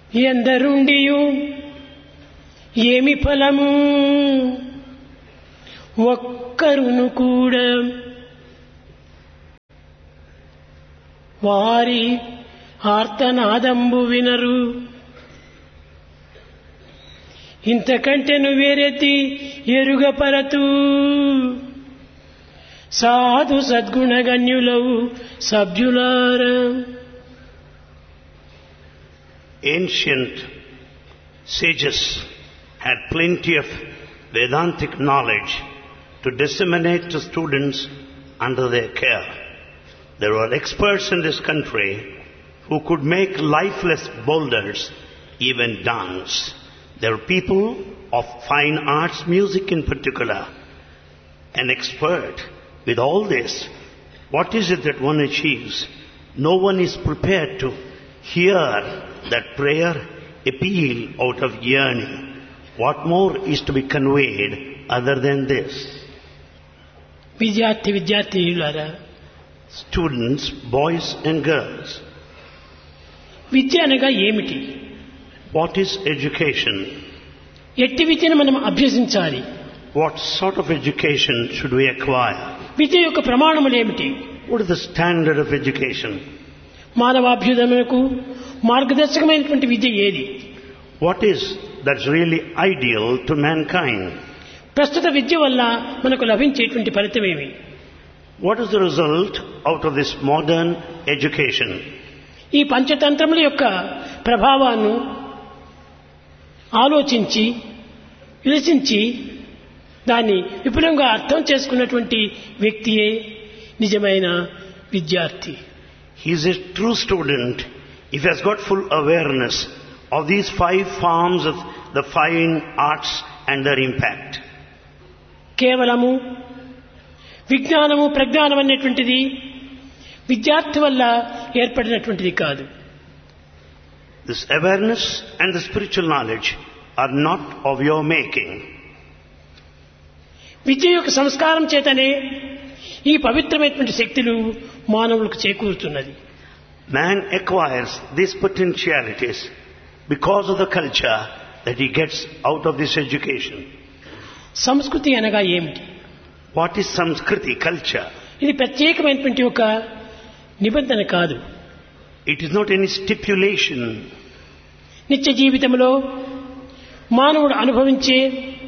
ఎందరుండియు ఏమి ఫలము ఒక్కరును కూడా వారి ఆర్తనాదంబు వినరు. ఇంతకంటెను వేరెత్తి ఎరుగపరతు సాధు సద్గుణగణ్యులవు సభ్యులార. Ancient sages had plenty of Vedantic knowledge to disseminate to students under their care. There were experts in this country who could make lifeless boulders even dance. There were people of fine arts, music in particular, an expert. With all this, what is it that one achieves? No one is prepared to hear that prayer appeal out of yearning. What more is to be conveyed other than this? విద్యార్థులారా, Students, boys and girls, విద్య అనగా ఏమిటి? what is education? ఎట్టి విద్యను మనం అభ్యసించాలి? What sort of education should we acquire? విద్య యొక్క ప్రమాణములు ఏమిటి? What is the standard of education? మానవాభ్యుదయమునకు మార్గదర్శకమైనటువంటి విద్య ఏది? What is that's really ideal to mankind? ప్రస్తుత విద్య వల్ల మనకు లభించేటువంటి ఫలితమేమి? What is the result out of this modern education? ఈ పంచతంత్రముల యొక్క ప్రభావాన్ని ఆలోచించి విలసించి దాన్ని విపులంగా అర్థం చేసుకున్నటువంటి వ్యక్తియే నిజమైన విద్యార్థి. He is a true student if he has got full awareness of these 5 forms of the fine arts and their impact. కేవలము విజ్ఞానము ప్రజ్ఞానం అనేటువంటిది విద్యార్థి వల్ల ఏర్పడినటువంటిది కాదు. This awareness and the spiritual knowledge are not of your making. విద్య యొక్క సంస్కారం చేతనే ఈ పవిత్రమైనటువంటి శక్తులు మానవులకు చేకూరుతున్నది. Man acquires these potentialities because of the culture that he gets out of this education. సంస్కృతి అనగా ఏమిటి? What is Samskriti, culture? ఇది ప్రత్యేకమైనటువంటి ఒక నిబంధన కాదు. It is not any stipulation. నిత్య జీవితంలో మానవుడు అనుభవించే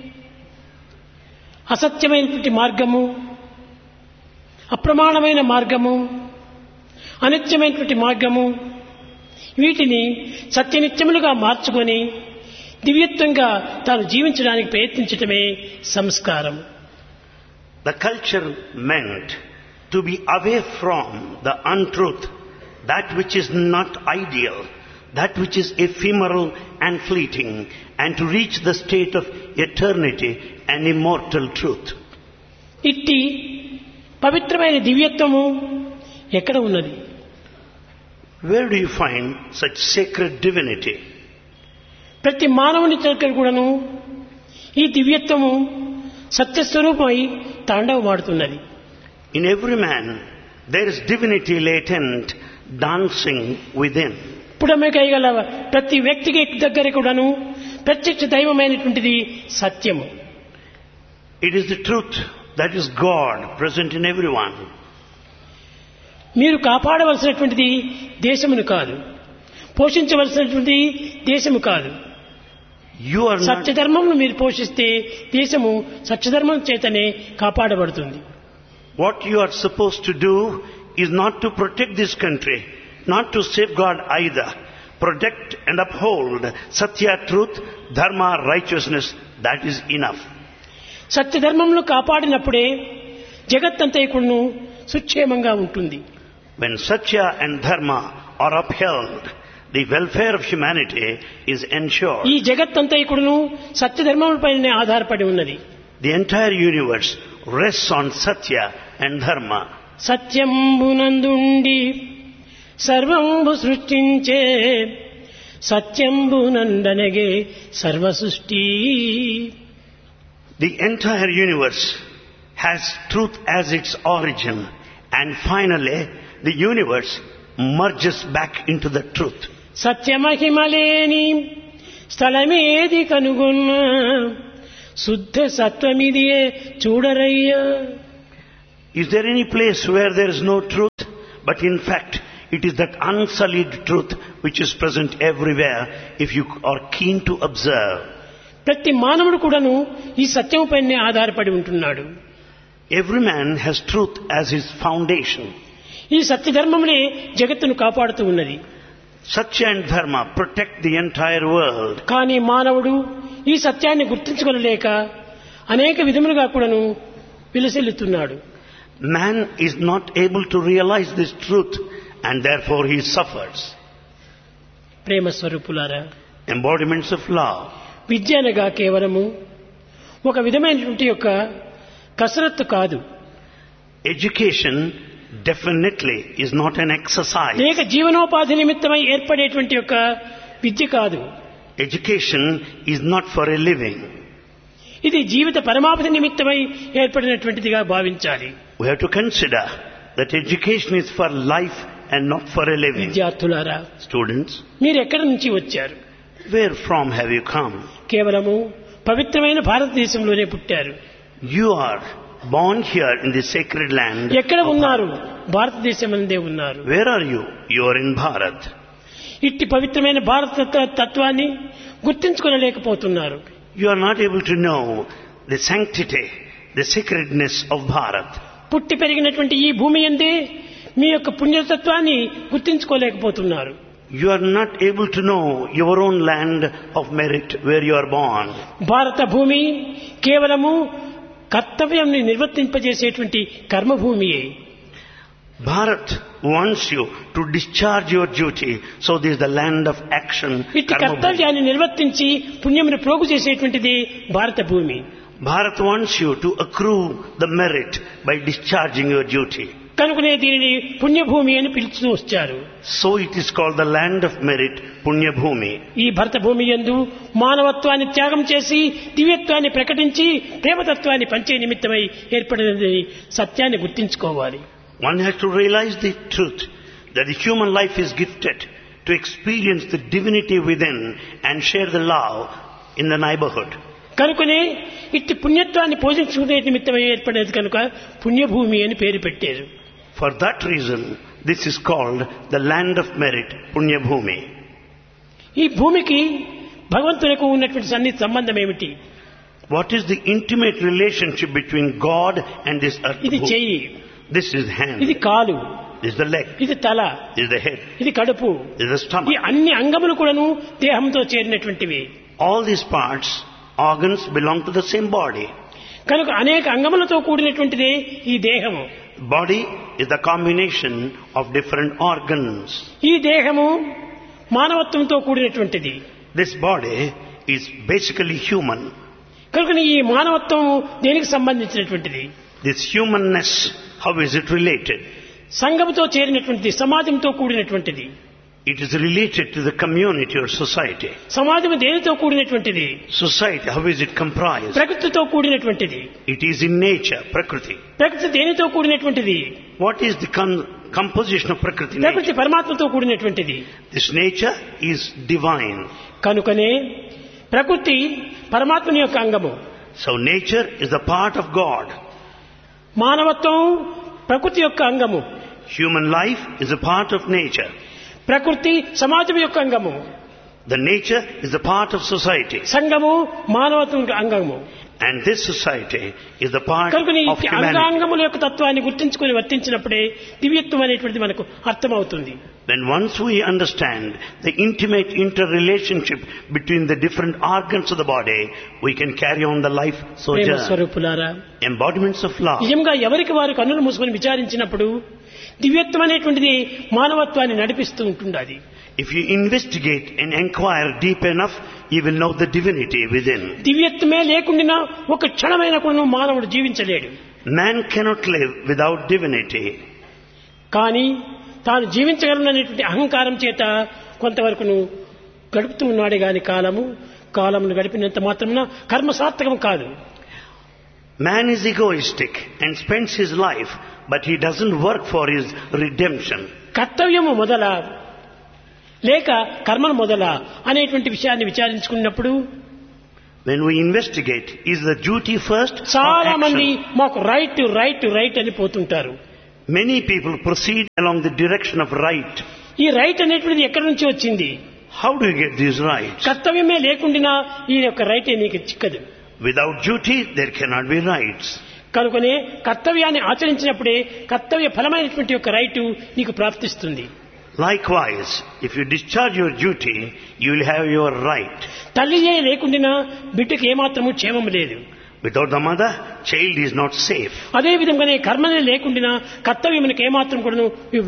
అసత్యమైనటువంటి మార్గము, అప్రమాణమైన మార్గము, అనిత్యమైనటువంటి మార్గము, వీటిని సత్యనిత్యములుగా మార్చుకొని దివ్యత్వంగా తాను జీవించడానికి ప్రయత్నించటమే సంస్కారం. The culture meant to be away from the untruth, that which is not ideal, that which is ephemeral and fleeting, and to reach the state of eternity and immortal truth. ఇట్టి పవిత్రమైన దివ్యత్వము ఎక్కడ ఉన్నది? Where do you find such sacred divinity? ప్రతి మానవుని దగ్గర కూడాను ఈ దివ్యత్వము సత్యస్వరూపమై తాండవమాడుతున్నది. In every man there is divinity latent, dancing within. పుడమికైగల ప్రతి వ్యక్తికి దగ్గర కూడాను ప్రత్యక్ష దైవమైనటువంటిది సత్యము. It is the truth that is God present in everyone. మీరు కాపాడవలసినటువంటిది దేశమును కాదు, పోషించవలసినటువంటి దేశము కాదు. You are not. సత్యధర్మమును మీరు పోషిస్తే దేశము సత్యధర్మం చేతనే కాపాడబడుతుంది. What you are supposed to do is not to protect this country, not to safeguard either. Protect and uphold Satya, truth, Dharma, righteousness. That is enough. సత్యధర్మమును కాపాడినప్పుడే జగత్తంతైకును సుక్షేమంగా ఉంటుంది. When Satya and Dharma are upheld, the welfare of humanity is ensured. ఈ జగత్తంతైకును సత్యధర్మములపైనే ఆధారపడి ఉన్నది. The entire universe rests on Satya and Dharma. సత్యంబునందుండి సర్వంబు సృష్టించే సత్యంబునందనగే సర్వ సృష్టి. The entire universe has truth as its origin, and finally the universe merges back into the truth. సత్యమహిమలేని స్థలమేది కనుగొన్న శుద్ధ సత్వమిదియే చూడరయ్యా. Is there any place where there is no truth? But in fact, it is that unsullied truth which is present everywhere if you are keen to observe. ప్రతి మానవుడు కూడాను ఈ సత్యం పైనే ఆధారపడి ఉంటున్నాడు. Every man has truth as his foundation. ఈ సత్య ధర్మమునే జగత్తును కాపాడుతూ ఉన్నది. Satya and Dharma protect the entire world. కానీ మానవుడు ఈ సత్యాన్ని గుర్తించుకోలేక అనేక విధములుగా కూడాను విలసిల్లుతున్నాడు. Man is not able to realize this truth and therefore he suffers. ప్రేమ స్వరూపులారా, Embodiments of love. విద్య అనగా కేవలము ఒక విధమైనటువంటి యొక్క కసరత్తు కాదు. Education definitely is not an exercise. లేక జీవనోపాధి నిమిత్తమై ఏర్పడేటువంటి యొక్క విద్య కాదు. Education is not for a living. ఇది జీవిత పరమావధి నిమిత్తమై ఏర్పడినటువంటిదిగా భావించాలి. We have to consider that education is for life and not for a living. విద్యార్థులారా, Students, మీరు ఎక్కడి నుంచి వచ్చారు? where from have you come? కేవలము పవిత్రమైన భారతదేశంలోనే పుట్టారు. You are born here in the sacred land. ఎక్కడ of ఉన్నారు? Bharat. భారతదేశమందే ఉన్నారు. Where are you? You are in Bharat. ఇట్టి పవిత్రమైన భారత తత్వాన్ని గుర్తించుకోలేకపోతున్నారు. You are not able to know the sanctity, the sacredness of Bharat. పుట్టి పెరిగినటువంటి ఈ భూమి యందే మీ యొక్క పుణ్యతత్వాన్ని గుర్తించుకోలేకపోతున్నారు. You are not able to know your own land of merit where you are born. భారత భూమి కేవలము కర్తవ్యాన్ని నిర్వర్తింపజేసేటువంటి కర్మభూమియే. Bharat wants you to discharge your duty, so this is the land of action. ఇట్టి కర్తవ్యాన్ని నిర్వర్తించి పుణ్యమును ప్రోగు చేసేటువంటిది భారత భూమి. Bharat wants you to accrue the merit by discharging your duty. కనుకనే దీనిని పుణ్యభూమి అని పిలుస్తూ వచ్చారు. So it is called the land of merit, Punya Bhumi. ఈ భరత భూమి యందు మానవత్వాన్ని త్యాగం చేసి దివ్యత్వాన్ని ప్రకటించి ప్రేమతత్వాన్ని పంచే నిమిత్తమై ఏర్పడినది సత్యాన్ని గుర్తించుకోవాలి. One has to realize the truth that the human life is gifted to experience the divinity within and share the love in the neighborhood. కనుకనే ఇట్టి పుణ్యత్వాన్ని పోషించుకునే నిమిత్తమై ఏర్పడేది కనుక పుణ్యభూమి అని పేరు పెట్టారు. For that reason, this is called the land of merit, Punya Bhumi. ఈ భూమికి భగవంతునికి ఉన్నటువంటి సన్నిహిత సంబంధం ఏమిటి? What is the intimate relationship between God and this earth? ఇది చెయ్యి, This is hand. ఇది కాలు, This is the leg. ఇది తల, This is the head. ఇది కడుపు. This is the ఈ stomach. అన్ని అంగములు కూడాను దేహంతో చేరినటువంటివి. All these parts, organs belong to the same body. కనుక అనేక అంగములతో కూడినటువంటిదే ఈ దేహము. Body is the combination of different organs. ఈ దేహము మానవత్వంతో కూడినటువంటిది. This body is basically human. కనుక ఈ మానవత్వం దేనికి సంబంధించినటువంటిది? This humanness, how is it related? సంఘముతో చేరినటువంటిది, సమాజంతో కూడినటువంటిది. It is related to the community or society. సమాజం దేనితో కూడినటువంటిది? Society, how is it comprised? ప్రకృతితో కూడినటువంటిది. It is in nature, Prakriti. ప్రకృతి దేనితో కూడినటువంటిది? What is the composition of Prakriti? ప్రకృతి Nature? పరమాత్మతో కూడినటువంటిది. This nature is divine. కనుకనే ప్రకృతి పరమాత్మని యొక్క అంగము. So nature is the part of God. మానవత్వం ప్రకృతి యొక్క అంగము. Human life is a part of nature. ప్రకృతి సమాజం యొక్క అంగము. The nature is a part of society. సంఘము మానవత్వం యొక్క అంగము. And this society is the part కనుక ఈ of humanity. అంగాంగముల యొక్క తత్వాన్ని గుర్తించుకుని వర్తించినప్పుడే దివ్యత్వం అనేటువంటిది మనకు అర్థమవుతుంది. Then once we understand the intimate interrelationship between the different organs of the body, we can carry on the life Prema sojourn. స్వరూపులారా, Embodiments of love. నిజంగా ఎవరికి వారు కన్నులు మూసుకొని విచారించినప్పుడు దివ్యత్వం అనేటువంటిది మానవత్వాన్ని నడిపిస్తూ ఉంటుండాలి. If you investigate and inquire deep enough, you will know the divinity within. దివ్యత్వమే లేకుండా ఒక క్షణమైన కూడా మానవుడు జీవించలేడు. Man cannot live without divinity. కానీ తాను జీవించగలననేటువంటి అహంకారం చేత కొంతవరకును గడుపుతూ ఉన్నాడే గాని కాలమును గడిపినంత మాత్రమున కర్మ సార్థకం కాదు. Man is egoistic and spends his life, but he doesn't work for his redemption. కర్తవ్యము మొదల లేక కర్మను మొదలా అనేటువంటి విషయాన్ని విచారించుకున్నప్పుడు When we investigate, is the duty first or చాలా మంది action? మాకు రైట్ అని పోతుంటారు. Many people proceed along the direction of right. ఈ రైట్ అనేటువంటిది ఎక్కడి నుంచి వచ్చింది? How do you get these rights? కర్తవ్యమే లేకుండా ఈ యొక్క రైటే నీకు చిక్కదు. Without duty, there cannot be rights. కనుకనే కర్తవ్యాన్ని ఆచరించినప్పుడే కర్తవ్య ఫలమైనటువంటి యొక్క రైటు నీకు ప్రాప్తిస్తుంది. Likewise, if you discharge your duty, you will have your right. తల్లియే లేకుండా బిడ్డకి ఏమాత్రము క్షేమం లేదు. Without the mother, child is not safe. అదే విధంగానే కర్మనే లేకుండా కర్తవ్యమునికి ఏమాత్రం కూడా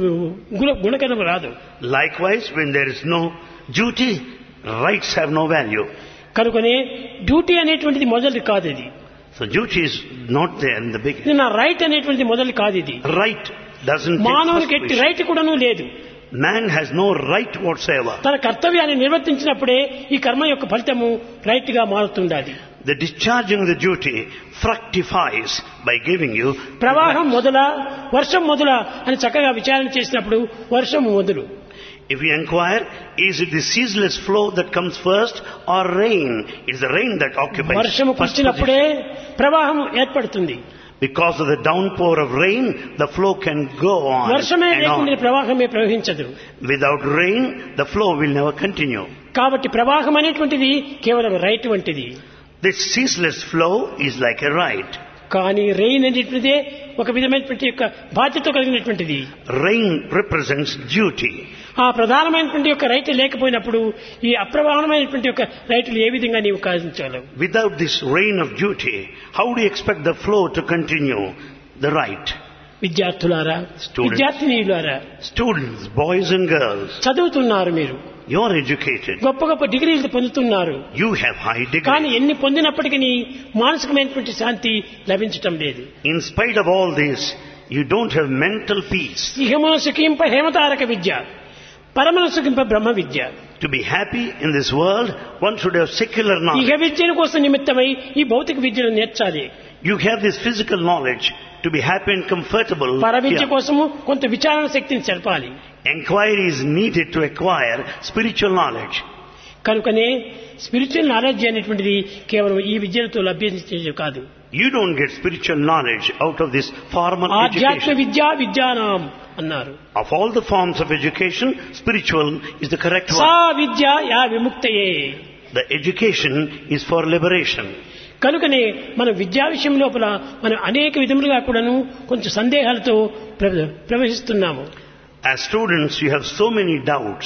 గుణకరం రాదు. Likewise, when there is no duty, rights have no value. కనుకనే డ్యూటీ అనేటువంటిది మొదలు కాదు ఇది. So duty is not there in the beginning. ఇది నా రైట్ అనేటువంటిది మొదలు కాదు ఇది. Right doesn't take మానవునికి first ఎట్టి position. రైట్ కూడాను లేదు. Man has no right whatsoever. తన కర్తవ్యాన్ని నిర్వర్తించినప్పుడే ఈ కర్మ యొక్క ఫలితము రైట్ గా మారుతుండాలి. The discharging of the duty fructifies by giving you ప్రవాహం మొదలా వర్షం మొదలా అని చక్కగా విచారణ చేసినప్పుడు వర్షం మొదలు. If you inquire, is it the ceaseless flow that comes first or rain? It's the rain that occupies వర్షము first కురిచినప్పుడే position. ప్రవాహం ఏర్పడుతుంది. Because of the downpour of rain, the flow can go on వర్షమే and లేకుండా on. ప్రవాహమే ప్రవహించదు. Without rain, the flow will never continue. కాబట్టి ప్రవాహం అనేటువంటిది కేవలం రైట్ వంటిది. This ceaseless flow is like a right. కానీ రెయిన్ అనేటువంటిదే ఒక విధమైనటువంటి యొక్క బాధ్యత కలిగినటువంటిది. Rain represents duty. ఆ ప్రధానమైనటువంటి యొక్క రైట్ లేకపోయినప్పుడు ఈ అప్రధానమైనటువంటి యొక్క రైతులు ఏ విధంగా నీవు సాధించగలవు? Without this rain of duty, how do you expect the flow to continue? The right. విద్యార్థులారా, విద్యార్థినీయులారా, Students, boys and girls, చదువుతున్నారు మీరు, you are educated. గొప్ప గొప్ప డిగ్రీలు పొందుతున్నారు. You have high కానీ degree. ఎన్ని పొందినప్పటికీ మానసికమైనటువంటి శాంతి లభించటం లేదు. In spite of all this, you don't have mental peace. ఇహమున సుఖింప హేమతారక Vidya, పరమన సుఖింప Brahma Vidya. To be happy in this world, one should have secular ఇహ knowledge. విద్యను కోసం నిమిత్తమై ఈ భౌతిక విద్యను నేర్చాలి. You have this physical knowledge to be happy and comfortable. పర విద్య here. కోసము కొంత విచారణ శక్తిని చెరపాలి. Enquiry is needed to acquire spiritual knowledge. కనుకనే స్పిరిచువల్ నాలెడ్జ్ అనేటువంటిది కేవలం ఈ విద్యలతో లభ్యించేది కాదు. You don't get spiritual knowledge out of this formal ఆధ్యాత్మ education. విద్యా విద్యానాం అన్నారు. Of all the forms of education, spiritual is the correct saw one. Vidya yeah విముక్తయే. The education is for liberation. కనుకనే మన విద్యా విషయం లోపల మనం అనేక విధములుగా కూడాను కొంచెం సందేహాలతో ప్రవహిస్తున్నాము. As students, you have so many doubts.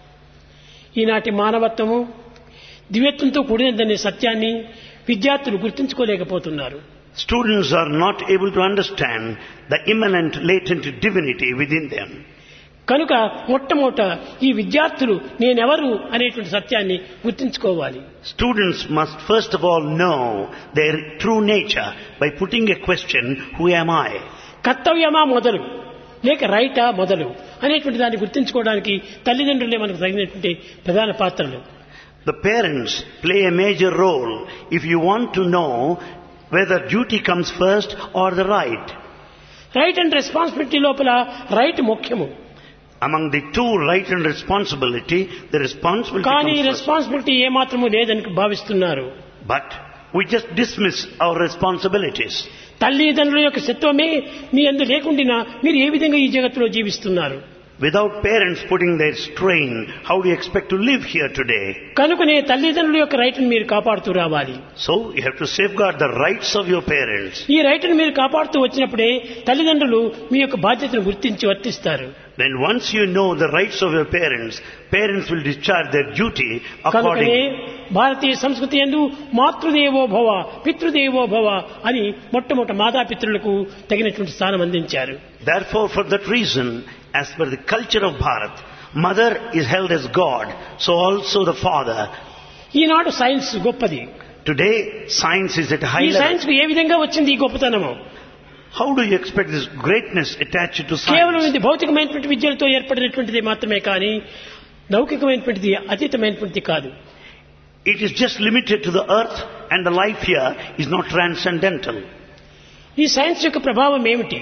ఈనాటి మానవత్వము దివ్యత్వంతో కూడినదనే సత్యాన్ని విద్యార్థులు గుర్తించుకోలేకపోతున్నారు. Students are not able to understand the immanent, latent divinity within them. కనుక మొట్టమొదట ఈ విద్యార్థులు నేనెవరు అనేటువంటి సత్యాన్ని గుర్తించుకోవాలి. Students must first of all know their true nature by putting a question, who am I? కర్తవ్యమా మొదలు లేక రైటా మొదలు అనేటువంటి దాన్ని గుర్తించుకోవడానికి తల్లిదండ్రులే మనకు తగినటువంటి ప్రధాన పాత్రలు. The parents play a major role if you want to know whether duty comes first or the right. Right and responsibility లోపల రైట్ ముఖ్యము. Among the two, right and responsibility, the responsibility కానీ comes first. రెస్పాన్సిబిలిటీ ఏమాత్రము లేదని భావిస్తున్నారు. But we just dismiss our responsibilities. తల్లిదండ్రుల యొక్క సత్వమే మీ అందు లేకుండా మీరు ఏ విధంగా ఈ జగత్తులో జీవిస్తున్నారు? Without parents putting their strain, how do you expect to live here today? కనుకనే తల్లిదండ్రుల యొక్క రైట్ను మీరు కాపాడుతూ రావాలి. So you have to safeguard the rights of your parents. ఈ రైట్ను మీరు కాపాడుతూ వచ్చినప్పుడే తల్లిదండ్రులు మీ యొక్క బాధ్యతను గుర్తించి వర్తిస్తారు. Then once you know the rights of your parents, parents will discharge their duty కనుకనే accordingly. భారతీయ సంస్కృతి యందు మాతృదేవో భవ పితృదేవో భవ అని మొట్టమొదట మాతాపితృలకు తగినటువంటి స్థానం అందించారు. Therefore, for that reason, as per the culture of Bharat, mother is held as God, so also the father. Eenadu science గొప్పది. Today, science is at a high ఈ level. సైన్స్ కు ఏ విధంగా వచ్చింది ఈ గొప్పతనము? How do you expect this greatness attached to కేవలం science? ఇది భౌతికమైనటువంటి విద్యలతో ఏర్పడినటువంటిది మాత్రమే కానీ లౌకికమైనటువంటిది అతీతమైనటువంటిది కాదు. It is just limited to the earth, and the life here is not transcendental. ఈ సైన్స్ యొక్క ప్రభావం ఏమిటి?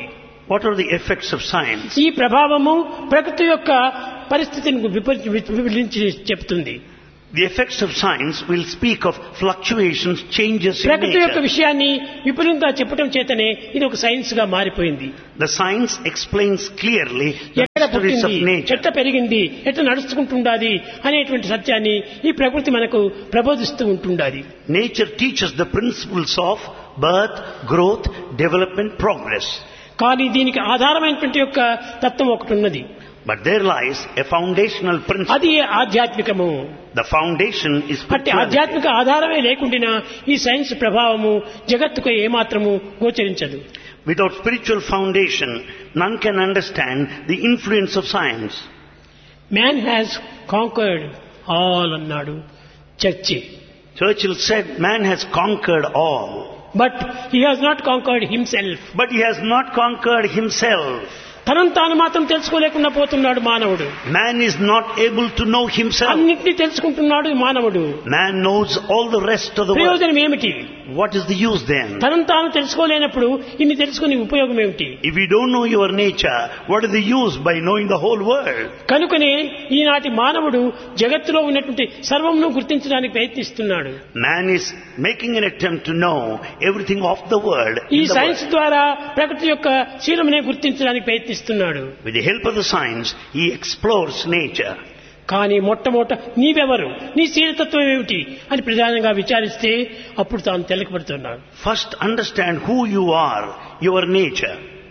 What are the effects of science? ఈ ప్రభావము ప్రకృతి యొక్క పరిస్థితిని వివరించి చెప్తుంది. The effects of science will speak of fluctuations, changes in ప్రకృతి యొక్క nature. విషయాన్ని విపులంగా చెప్పడం చేతనే ఇది ఒక సైన్స్ గా మారిపోయింది. The science explains clearly the ఎక్కడ mysteries of పుట్టింది, nature. ఎట్లా పెరిగింది, ఎట్లా నడుచుకుంటుండాది అనేటువంటి సత్యాన్ని ఈ ప్రకృతి మనకు ప్రబోధిస్తూ ఉంటుండాది. Nature teaches the principles of birth, growth, development, progress. కానీ దీనికి ఆధారమైనటువంటి యొక్క తత్వం ఒకటి ఉన్నది. But there lies a foundational principle. అది ఆధ్యాత్మికము. The foundation is అంటే spirituality. ఆధ్యాత్మిక ఆధారమే లేకుండా ఈ సైన్స్ ప్రభావము జగత్తుకు ఏమాత్రము గోచరించదు. Without spiritual foundation, none can understand the influence of science. Man has conquered all అన్నాడు church. Churchill said, man has conquered all. But he has not conquered himself. But he has not conquered himself. తనను తాను మాత్రం తెలుసుకోలేకుండా పోతున్నాడు మానవుడు. Man is not able to know himself. అన్నింటినీ తెలుసుకుంటున్నాడు మానవుడు. Man knows all the rest of the world. ప్రయోజనం ఏమిటి? What is the use then? తనను తాను తెలుసుకోలేనప్పుడు ఇన్ని తెలుసుకునే ఉపయోగం ఏమిటి? If you don't know your nature, what is the use by knowing the whole world? కనుకనే ఈనాటి మానవుడు జగత్తులో ఉన్నటువంటి సర్వమును గుర్తించడానికి ప్రయత్నిస్తున్నాడు. Man is making an attempt to know everything of the world. ఈ in the సైన్స్ world. ద్వారా ప్రకృతి యొక్క శీలమునే గుర్తించడానికి ప్రయత్నిస్తున్నాడు. With the help of the science, he explores nature. కానీ మొట్టమొదట నీవెవరు, నీ శీలతత్వం ఏమిటి అని ప్రధానంగా విచారిస్తే అప్పుడు తాను తెలకపడుతున్నాడు. First understand who you are, your nature.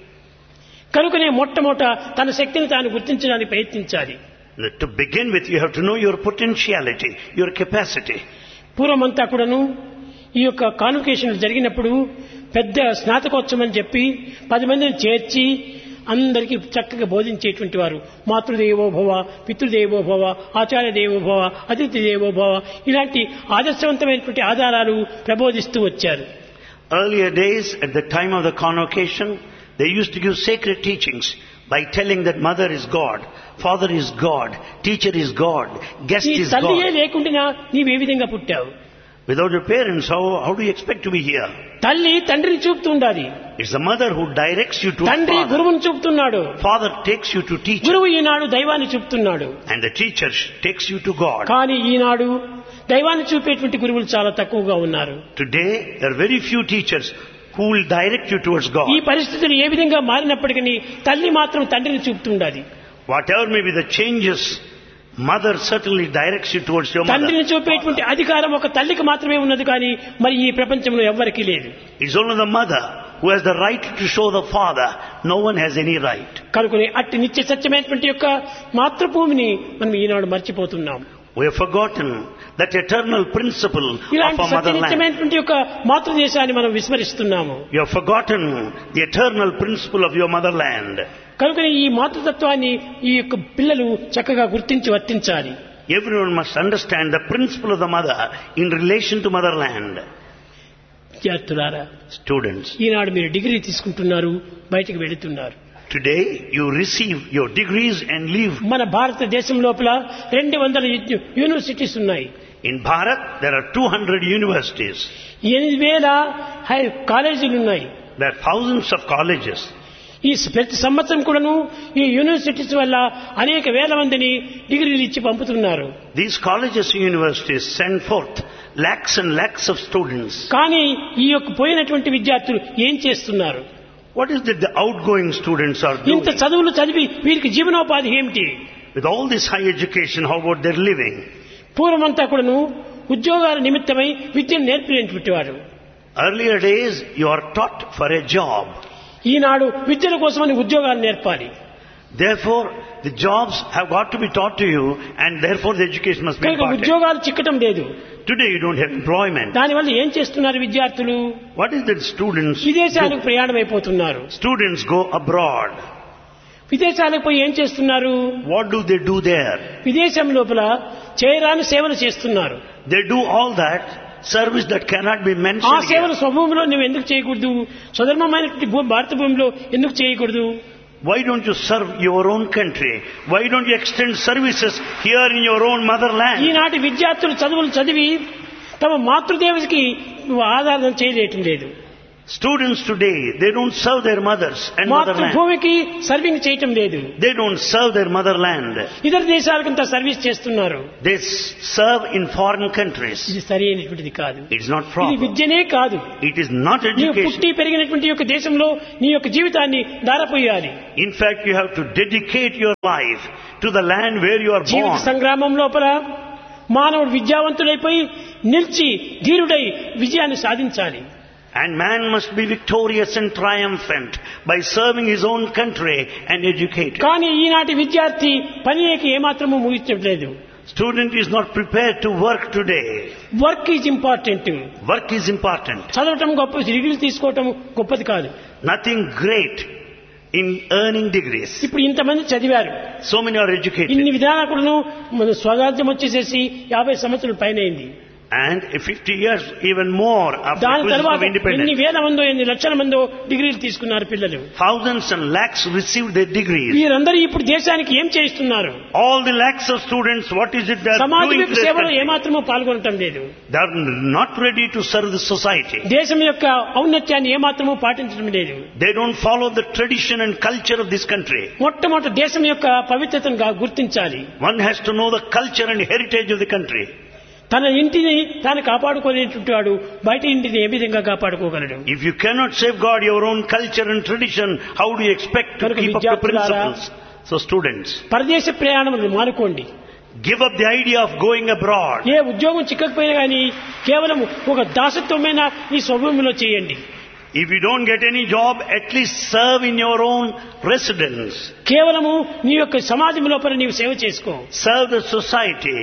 కనుకనే మొట్టమొదట తన శక్తిని తాను గుర్తించడానికి ప్రయత్నించాలి. To begin with, you have to know your potentiality, your capacity. పూర్వమంతా కూడాను ఈ యొక్క కాన్వకేషన్ జరిగినప్పుడు పెద్ద స్నాతకోత్సవం అని చెప్పి 10 మందిని చేర్చి అందరికీ చక్కగా బోధించేటువంటి వారు. మాతృదేవోభవ, పితృదేవోభవ, ఆచార్య దేవోభవ, అతిథి దేవోభవ ఇలాంటి ఆదర్శవంతమైనటువంటి ఆధారాలు ప్రబోధిస్తూ వచ్చారు. Earlier days, at the time of the convocation, they used to give sacred teachings by telling that mother is God, father is God, teacher is God, guest నీ is తల్లియే God. లేకుండా నీవే విధంగా పుట్టావు? Without your parents, how do you expect to be here? తల్లి తండ్రిని చూపుతుండాలి. It's the mother who directs you to తండ్రి father. గురువుని చూపుతున్నాడు. Father takes you to teacher. గురువు ఈనాడు దైవాన్ని చూపుతున్నాడు. And the teacher takes you to God. కానీ ఈనాడు దైవాన్ని చూపేటువంటి గురువులు చాలా తక్కువగా ఉన్నారు. Today, there are very few teachers who will direct you towards God. ఈ పరిస్థితులు ఏ విధంగా మారినప్పటికీ తల్లి మాత్రం తండ్రిని చూపుతుండాలి. Whatever may be the changes, mother certainly directs you towards your mother. తండ్రిని చూపేటువంటి అధికారం ఒక తల్లికి మాత్రమే ఉన్నది కానీ మరి ఈ ప్రపంచంలో ఎవ్వరికీ లేదు. It's only the mother who has the right to show the father. No one has any right. కనుకనే అట్టి నిత్య సత్యమైనటువంటి యొక్క మాతృభూమిని మనం ఈనాడు మర్చిపోతున్నాం. We have forgotten that eternal principle of ఇలాంటి our motherland. సత్యనిత్యమైనటువంటి యొక్క మాతృదేశాన్ని మనం విస్మరిస్తున్నాము. You have forgotten the eternal principle of your motherland. కనుకనే ఈ మాతృతత్వాన్ని ఈ యొక్క పిల్లలు చక్కగా గుర్తించి వర్తించాలి. Everyone must understand the principle of the mother in relation to motherland. విద్యార్థులారా, Students, ఈనాడు మీరు డిగ్రీ తీసుకుంటున్నారు, బయటికి వెళుతున్నారు. today you receive your degrees and leave. మన భారతదేశం లోపల 200 యూనివర్సిటీస్ ఉన్నాయి. In Bharat, there are 200 universities. 8,000 కాలేజీలు ఉన్నాయి. There are thousands of colleges. ఈ ప్రతి సంవత్సరం కూడాను ఈ యూనివర్సిటీస్ వల్ల అనేక వేల మందిని డిగ్రీలు ఇచ్చి పంపుతున్నారు. These colleges and universities send forth lakhs and lakhs of students. కానీ ఈ యొక్క పోయినటువంటి విద్యార్థులు ఏం చేస్తున్నారు? What is it the outgoing students are doing? ఇంత చదువులు చదివి వీరికి జీవనోపాధి ఏమిటి? With all this high education, how about their living? పూర్వమంతా కూడాను ఉద్యోగాల నిమిత్తమై విద్యను నేర్పినటువంటి వారు. Earlier days, you are taught for a job. ఈనాడు విద్యల కోసమని ఉద్యోగాలు నేర్పాలి. Therefore, the jobs have got to be taught to you, and therefore the education must be కనుక imparted. ఉద్యోగాలు చిక్కటం లేదు. Today you don't have employment. దానివల్ల ఏం చేస్తున్నారు విద్యార్థులు? What is that students విదేశాలకు do? ప్రయాణం అయిపోతున్నారు. Students go abroad. విదేశాలకు పోయి ఏం చేస్తున్నారు? What do they do there? విదేశం లోపల చేయరాని సేవలు చేస్తున్నారు. They do all that service that cannot be ఆ mentioned సేవలు here. స్వభూమిలో నువ్వు ఎందుకు చేయకూడదు? స్వధర్మమైనటువంటి భారత భూమిలో ఎందుకు చేయకూడదు? Why don't you serve your own country? Why don't you extend services here in your own motherland? ఈనాటి విద్యార్థులు చదువులు చదివి తమ మాతృదేవతకి ఆరాధన చేయలేటం లేదు. Students today, they don't serve their mothers and motherland. మాతృభూమికి serving చేయటం లేదు. They don't serve their motherland. ఇతర దేశాలకంతా సర్వీస్ చేస్తున్నారు. They serve in foreign countries. ఇది సరి అయినటువంటిది కాదు. It's not ఇది proper. విద్యనే కాదు. It is not నీవు education. పుట్టి పెరిగినటువంటి యొక్క దేశంలో నీ యొక్క జీవితాన్ని ధారపోయాలి. In fact, you have to dedicate your life to the land where you are Jeevitha born. సంగ్రామం లోపల మానవుడు విద్యావంతుడైపోయి నిలిచి ధీరుడై విజయాన్ని సాధించాలి. And man must be victorious and triumphant by serving his own country and educated. కానీ ఈనాటి విద్యార్థి పనికి ఏమాత్రమూ ముగించట్లేదు. Student is not prepared to work today. Work is important. Work is important. చదవటం గొప్ప, డిగ్రీలు తీసుకోవటం గొప్పది కాదు. Nothing great in earning degrees. ఇప్పుడు ఇంతమంది చదివారు, So many are educated. ఇన్ని విధానకులను మన స్వరాజ్యం వచ్చేసేసి 50 సంవత్సరాల పైన అయింది. And 50 years even more after దాని acquisition తర్వాత of independence. ఎన్ని వేల మందో ఎన్ని లక్షల మందో డిగ్రీలు తీసుకున్నారు పిల్లలు. Thousands and lakhs received their degrees. వీరందరూ ఇప్పుడు దేశానికి ఏం చేస్తున్నారు? All the lakhs of students, what is it they are సమాజ doing to యొక్క their సేవలో country? ఏమాత్రమూ పాల్గొనటం లేదు. They are not ready to serve the society. దేశం యొక్క ఔన్నత్యాన్ని ఏమాత్రమూ పాటించడం లేదు. They don't follow the tradition and culture of this country. మొట్టమొదటి దేశం యొక్క పవిత్రతను గుర్తించాలి. One has to know the culture and heritage of the country. తన ఇంటిని తాను కాపాడుకోలేటువంటి వాడు బయట ఇంటిని ఏ విధంగా కాపాడుకోగలడు? If you cannot safeguard your own culture and tradition, how do you expect to keep up the principles? So students, పరదేశ ప్రయాణములు మానుకోండి. give up the idea of going abroad. ఏ ఉద్యోగం చిక్కకపోయినా కానీ కేవలం ఒక దాసత్వమైన ఈ స్వభూమిలో చేయండి. If you don't get any job, at least serve in your own residence. కేవలము నీ యొక్క సమాజం లోపల నీవు సేవ చేసుకో. Serve the society.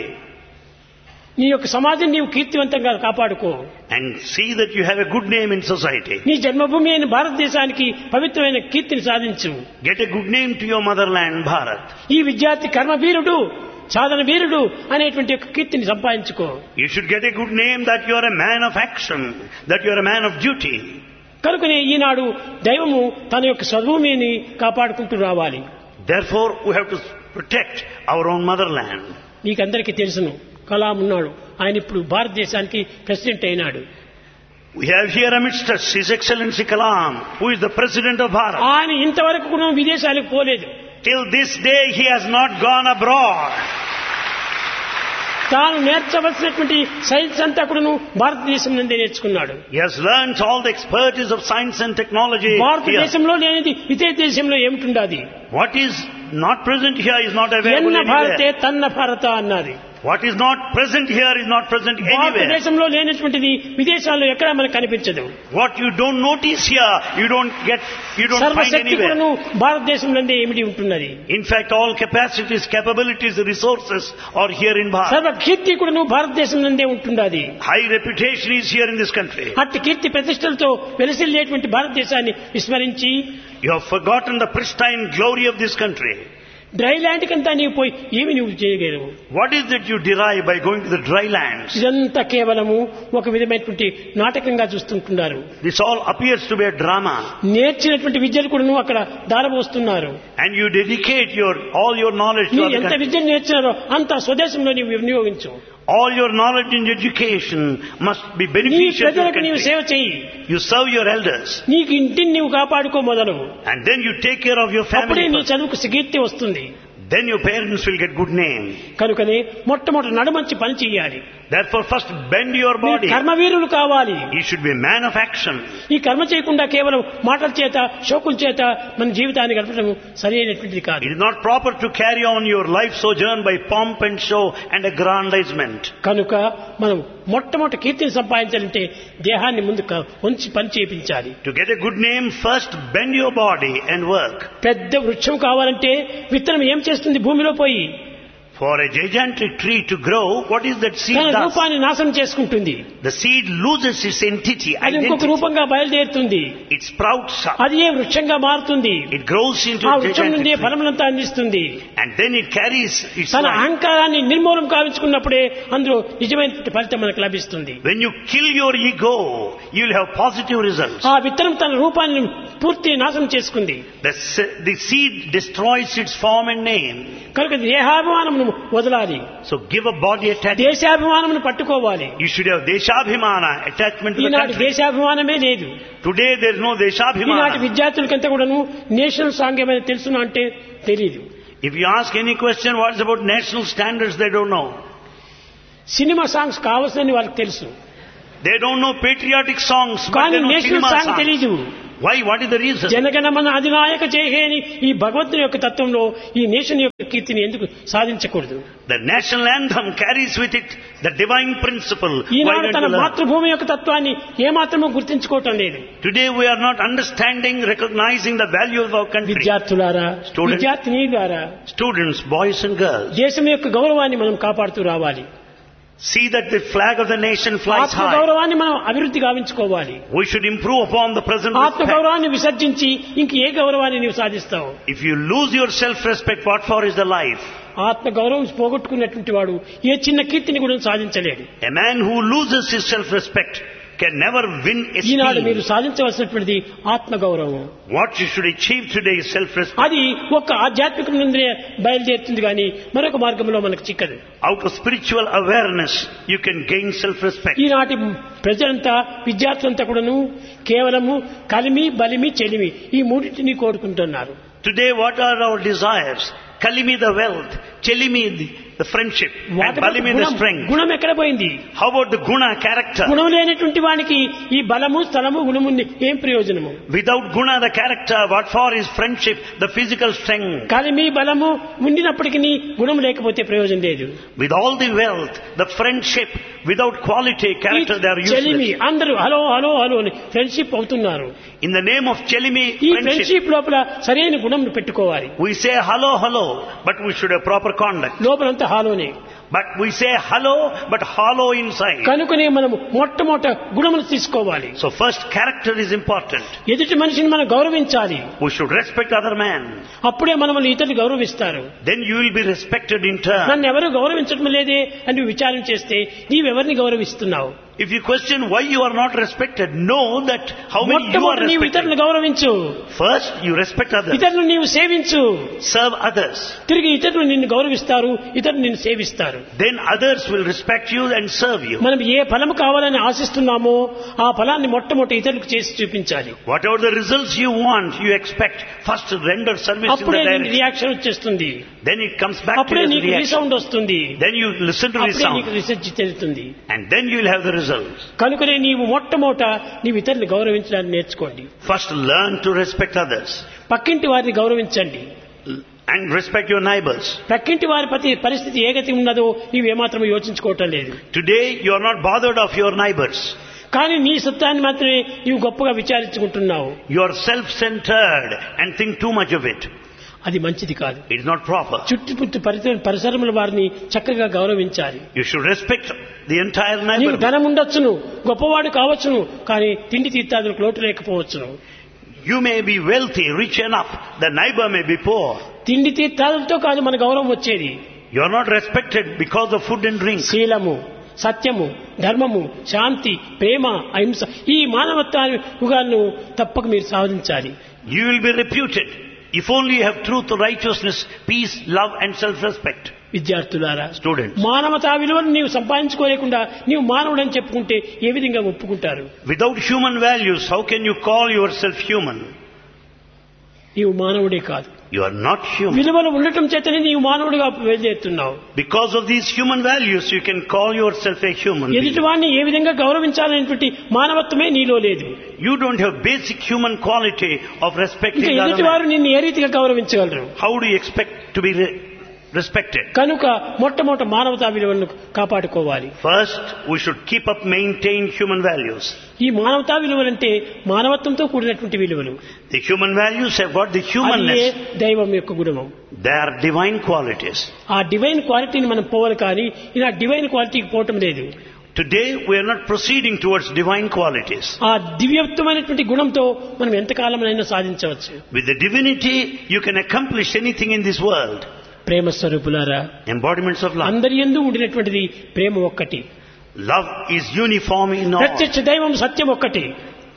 నీ యొక్క సమాజం నీవు కీర్తివంతంగా కాపాడుకో. And see that you have a good name in society. నీ జన్మభూమి అయిన భారతదేశానికి పవిత్రమైన కీర్తిని సాధించు. Get a good name to your motherland, Bharat. ఈ విద్యార్థి కర్మవీరుడు, సాధన వీరుడు అనేటువంటి ఒక కీర్తిని సంపాదించుకో. You should get a good name that you are a man of action, that you are a man of duty. కనుకనే ఈనాడు దైవము తన యొక్క స్వభూమిని కాపాడుకుంటూ రావాలి. Therefore, we have to protect our own motherland. నీకందరికీ తెలుసును, కలాం ఉన్నాడు, ఆయన ఇప్పుడు భారతదేశానికి ప్రెసిడెంట్ అయినాడు. We have here amidst us His Excellency Kalam, who is the President of Bharat. ఆయన ఇంతవరకు కూడా విదేశాలకు పోలేదు. Till this day he has not gone abroad. తాను నేర్చవలసినటువంటి సైన్స్ అంతా కూడా భారతదేశం నుండి నేర్చుకున్నాడు. He has learnt all the expertise of science and technology here. భారతదేశంలో లేనిది ఇతర దేశంలో ఏమిటుండాది? What is not present here is not available ఎన్న భారతే anywhere. తన్న భారత అన్నది. What is not present here is not present anywhere. భారతదేశంలో లేనటువంటిది విదేశాల్లో ఎక్కడా మనకు కనిపించదు. What you don't notice here, you don't find సర్వశక్తి anywhere. కూడాను భారతదేశంలోనే ఏమిటి ఉంటున్నది. In fact, all capacities, capabilities, resources are here in Bharat. సర్వ కీర్తి కూడాను భారతదేశంలోనే ఉంటున్నది. High reputation is here in this country. అట్టి కీర్తి ప్రతిష్టలతో వెలసిల్లేటువంటి భారతదేశాన్ని విస్మరించి You have forgotten the pristine glory of this country. Dry land కంతా నీవు పోయి ఏమి నువ్వు చేయగలవు? What is that you derive by going to the dry lands? ఇదంతా కేవలము ఒక విధమైనటువంటి నాటకంగా చూస్తుంటున్నారు. This all appears to be a drama. నేర్చినటువంటి విద్యలు కూడా అక్కడ దారబోస్తున్నారు. And you dedicate all your knowledge to నీ other ఎంత countries. విద్యను నేర్చినారో అంత స్వదేశంలో నీవు వినియోగించు. All your knowledge and education must be నీ beneficial to your ప్రజలకు నీవు country. సేవ చేయి. You serve your elders. నీకు ఇంటిని నీవు కాపాడుకో మొదలు. And then you take care of your అప్పుడే family నీ first. చదువుకు కీర్తి వస్తుంది. Then your parents will get good name. కనుకనే మొట్టమొదటి నడుమంచి పని చేయాలి. Therefore, first bend your మీరు body. కర్మవీరులు కావాలి. You should be a man of action. ఈ కర్మ చేయకుండా కేవలం మాటల చేత షోకుల చేత మన జీవితాన్ని గడపడం సరైనటువంటిది కాదు. It is not proper to carry on your life sojourn by pomp and show and aggrandizement. కనుక మనం మొట్టమొదటి కీర్తిని సంపాదించాలంటే దేహాన్ని ముందు ఉంచి పని చేయించాలి. To get a good name, first bend your body and work. పెద్ద వృక్షం కావాలంటే విత్తనం ఏం చేస్తుంది భూమిలో పోయి? For a gigantic tree to grow, what is that seed తన does? రూపాన్ని నాశనం చేసుకుంటుంది. The seed loses its entity, అది ఇంకొక identity. రూపంగా బయలుదేరుతుంది. It sprouts up. అది ఏ వృక్షంగా మారుతుంది. It grows into ఆ a వృక్షం gigantic నుండి tree. ఫలములంతా అందిస్తుంది. And then it carries its తన life. అహంకారాన్ని నిర్మూలం కావించుకున్నప్పుడే అందులో నిజమైన ఫలితం మనకు లభిస్తుంది. When you kill your ego, you will have positive results. ఆ విత్తనం తన రూపాన్ని పూర్తి నాశనం చేసుకుంది. The seed destroys its form and name. కనుక దేహాభిమానమును వదలాలి. So give a body attachment. దేశాభిమానమును పట్టుకోవాలి. You should have deshabhimana, attachment to the ఈనాటి country. దేశాభిమానమే లేదు. Today there is no ఈనాటి deshabhimana. విద్యార్థులకంతా కూడాను నేషనల్ సాంగ్ ఏమైనా తెలుసునా అంటే తెలియదు. If you ask any question what's about national standards, they don't know. Cinema songs కావాల్సినని వాళ్ళకి తెలుసు, They don't know patriotic songs, but కానీ they know national cinema song songs. తెలీదు. Why? What is the reason? Jana Gana Mana అధినాయక జయహేని ఈ భగవంతుని యొక్క తత్వంలో ఈ nation యొక్క కీర్తిని ఎందుకు సాధించకూడదు? The national anthem carries with it the divine principle. Why Eenadu don't తన you learn? మాతృభూమి యొక్క తత్వాన్ని ఏమాత్రమూ గుర్తించుకోవటం లేదు. Today we are not understanding, recognizing the value of our country. విద్యార్థులారా, Students. విద్యార్థినీలారా, Students, boys and girls, దేశం యొక్క గౌరవాన్ని మనం కాపాడుతూ రావాలి. see that the flag of the nation flies ఆత్మ high. గౌరవాన్ని మనం అభివృద్ధి గావించుకోవాలి. We should improve upon the present ఆత్మ respect. గౌరవాన్ని విసర్జించి ఇంక ఏ గౌరవాన్ని నీవు సాధిస్తావు? If you lose your self-respect, what for is the life? ఆత్మ గౌరవం పోగొట్టుకున్నటువంటి వాడు ఏ చిన్న కీర్తిని కూడా సాధించలేడు. A man who loses his self-respect can never win ఈనాడు మీరు esteem. సాధించవలసినటువంటిది ఆత్మ గౌరవం. What you should achieve today is self-respect. అది ఒక ఆధ్యాత్మిక నుండి బయలుదేరుతుంది కానీ మరొక మార్గంలో మనకు చిక్కదు. Out of spiritual awareness, you can gain self-respect. ఈనాటి ప్రజలంతా విద్యార్థులంతా కూడాను కేవలము కలిమి బలిమి చెలిమి ఈ మూడింటిని కోరుకుంటున్నారు. Today, what are our desires? Kalimi the wealth, Chelimi the friendship, and Balimi the strength. గుణం ఎక్కడ పోయింది? How about the guna, character? గుణం లేనటువంటి వానికి ఈ బలము స్థలము గుణము ఏం ప్రయోజనము? Without guna, the character, what for is friendship, the physical strength? కలిమి బలము ఉండినప్పటికీ గుణం లేకపోతే ప్రయోజనం లేదు. With all the wealth, the friendship, without quality, character, they are చెలిమి useless. అందరూ హలో హలో హలో అని ఫ్రెండ్షిప్ అవుతున్నారు. In the name of Chelimi, ఈ friendship, ఫ్రెండ్షిప్ లోపల సరైన గుణం పెట్టుకోవాలి. we say hello, hello, but we should have proper conduct. లోపలంతా హాలోనే. But we say hello, but hollow inside. కనుకనే మనము మొట్టమొదట గుణములు తీసుకోవాలి. So first, character is important. ఎదుటి మనిషిని మనం గౌరవించాలి. We should respect other man. అప్పుడే మనల్ని ఇతరులు గౌరవిస్తారు. Then you will be respected in turn. నన్ను ఎవరు గౌరవించడం లేదే అని నువ్వు విచారం చేస్తే నీవెవరిని గౌరవిస్తున్నావు? If you question why you are not respected, know that how many you are మొట్టమొదటి నీవు ఇతరులను respected. గౌరవించు, First, you respect others. ఇతరులను నీవు సేవించు, Serve others. తిరిగి ఇతరులు నిన్ను గౌరవిస్తారు, ఇతరులు నిన్ను సేవిస్తారు. Then others will respect you and serve you. మనం ఏ ఫలము కావాలని ఆశిస్తున్నామో ఆ ఫలాన్ని మొట్టమొదటి ఇతరులకు చేసి చూపించాలి. Whatever the results you want, you expect, first render service in అప్పుడే the నీకు direction. రియాక్షన్ వచ్చేస్తుంది, Then it comes back to అప్పుడే you as నీకు reaction. రీసౌండ్ వస్తుంది, Then you listen to అప్పుడే resound. నీకు రీసెర్చ్ తెలుస్తుంది. And then you will have the results. కనుకనే నీవు మొట్టమొదట నీవు ఇతరులను గౌరవించడానికి నేర్చుకోండి. First, learn to respect others. పక్కింటి వారిని గౌరవించండి. And respect your neighbors. పక్కింటి వారి పరిస్థితి ఏ గతి ఉన్నదో నీవు ఏమాత్రం యోచించుకోవటం లేదు. Today, you are not bothered of your neighbors. కానీ నీ సత్యాన్ని మాత్రమే నీవు గొప్పగా విచారించుకుంటున్నావు. You are self-centered and think too much of it. అది మంచిది కాదు. It is not proper. చుట్టుపుట్టు పరిసరముల వారిని చక్కగా గౌరవించాలి. You should respect the entire నీకు neighborhood. ధనం ఉండొచ్చును, గొప్పవాడు కావచ్చును, కానీ తిండి తీర్థాదులకు లోటు లేకపోవచ్చును. You may be wealthy, rich enough. The neighbor may be poor. తిండి తీర్థాలతో కాదు మన గౌరవం వచ్చేది. You are not respected because of food and drink. శీలము, సత్యము, ధర్మము, శాంతి, ప్రేమ, అహింస ఈ మానవత్వాన్ని తప్పక మీరు సాధించాలి. You will be reputed if only you have truth, righteousness, peace, love and self-respect. విద్యార్థులారా, Students, మానవతా విలువను నీవు సంపాదించుకోలేకుండా నీవు మానవుడని చెప్పుకుంటే ఏ విధంగా ఒప్పుకుంటారు? without human values, how can you call yourself human? నీవు మానవుడే కాదు. You are not human. విలువలు ఉండటం చేతనే నీవు మానవుడిగా బయలుదేరుతున్నావు. Because of these human values, you can call yourself a human being. ఎదుటివాడిని ఏ విధంగా గౌరవించాలనేటువంటి మానవత్వమే నీలో లేదు. You don't have basic human quality of respecting ఇంకా the other ఎదుటివారు man. నిన్ను ఏ రీతిగా గౌరవించగలరు? How do you expect to be respected? కనుక మొట్టమొదట మానవతా విలువలను కాపాడుకోవాలి. First, we should keep up, maintain human values. ఈ మానవతా విలువలంటే మానవత్వంతో కూడినటువంటి విలువలు. The human values have got the అదే humanness. దైవం యొక్క గుణము. They are divine qualities. ఆ డివైన్ క్వాలిటీని మనం పోవాలి, కానీ ఇలా డివైన్ క్వాలిటీకి పోవటం లేదు. Today, we are not proceeding towards divine qualities. ఆ దివ్యత్వమైనటువంటి గుణంతో మనం ఎంతకాలమైనా సాధించవచ్చు. With the divinity, you can accomplish anything in this world. ప్రేమ స్వరూపులారా, Embodiments of love. అందరి యందు ఉండినటువంటిది ప్రేమ ఒక్కటి. Love is uniform in all. ప్రత్యక్ష దైవం సత్యం ఒక్కటి.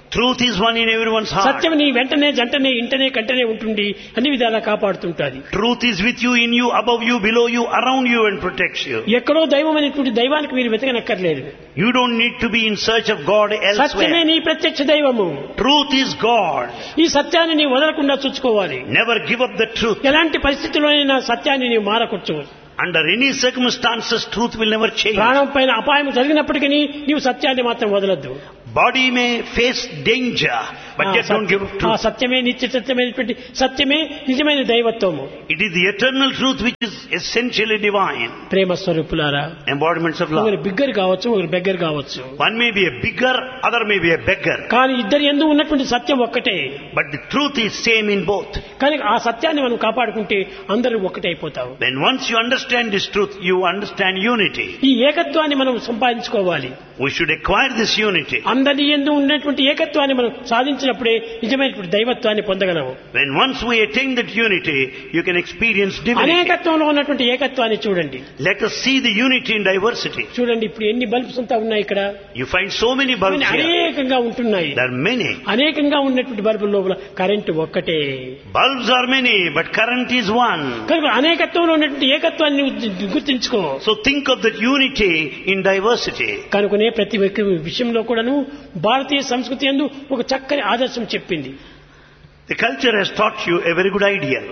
Truth is one in everyone's heart. సత్యం నీ వెంటనే జంటనే ఇంటనే కంటనే ఉంటుంది, అన్ని విధాలా కాపాడుతుంటాది. Truth is with you, in you, above you, below you, around you and protects you. ఎక్కడో దైవం అనేటువంటి దైవానికి మీరు వెతకనక్కర్లేదు. You don't need to be in search of God సత్యమే elsewhere. నీ ప్రత్యక్ష దైవము. Truth is God. ఈ సత్యాన్ని నీ వదలకుండా చూసుకోవాలి. Never give up the truth. ఎలాంటి పరిస్థితుల్లోనైనా సత్యాన్ని నీవు మారకూర్చు. Under any circumstances, truth will never change. ప్రాణం పైన అపాయం జరిగినప్పటికీ నీవు సత్యాన్ని మాత్రం వదలద్దు. Body may face danger, but yet don't give up ఆ truth. సత్యమే నిత్య సత్యమైనటువంటి సత్యమే నిజమైన దైవత్వము. It is the eternal truth which is essentially divine. ప్రేమ స్వరూపులారా, Embodiments of love. ఒకరు బిగ్గర్ కావచ్చు, ఒకరు బెగ్గర్ కావచ్చు, One may be a bigger, other may be a beggar. కానీ ఇద్దరు ఎందు ఉన్నటువంటి సత్యం ఒక్కటే. But the truth is same in both. కానీ ఆ సత్యాన్ని మనం కాపాడుకుంటే అందరూ ఒక్కటైపోతాం. When once you understand this truth, you understand unity. ఈ ఏకత్వాన్ని మనం సంపాదించుకోవాలి. We should acquire this unity. అందరి యందు ఉన్నటువంటి ఏకత్వాన్ని మనం సాధించినప్పుడే నిజమైనటువంటి దైవత్వాన్ని పొందగలము. When once we attain that unity, you can experience divinity. అనేకత్వంలో ఉన్నటువంటి ఏకత్వాన్ని చూడండి. Let us see the unity in diversity. చూడండి, ఇప్పుడు ఎన్ని బల్బ్స్ అంతా ఉన్నాయి ఇక్కడ. You find so many bulbs here. అనేకంగా ఉంటున్నాయి. There are many. అనేకంగా ఉన్నటువంటి బల్బుల లోపల కరెంటు ఒక్కటే. Bulbs are many, but current is one. కనుక అనేకత్వంలో ఉన్నటువంటి ఏకత్వాన్ని గుర్తించుకో. So think of that unity in diversity. కనుకనే ప్రతి విషయంలో కూడాను భారతీయ సంస్కృతి యందు ఒక చక్కని ఆదర్శం చెప్పింది. The culture has taught you a very good ideal.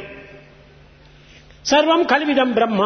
సర్వం కల్విదం బ్రహ్మ.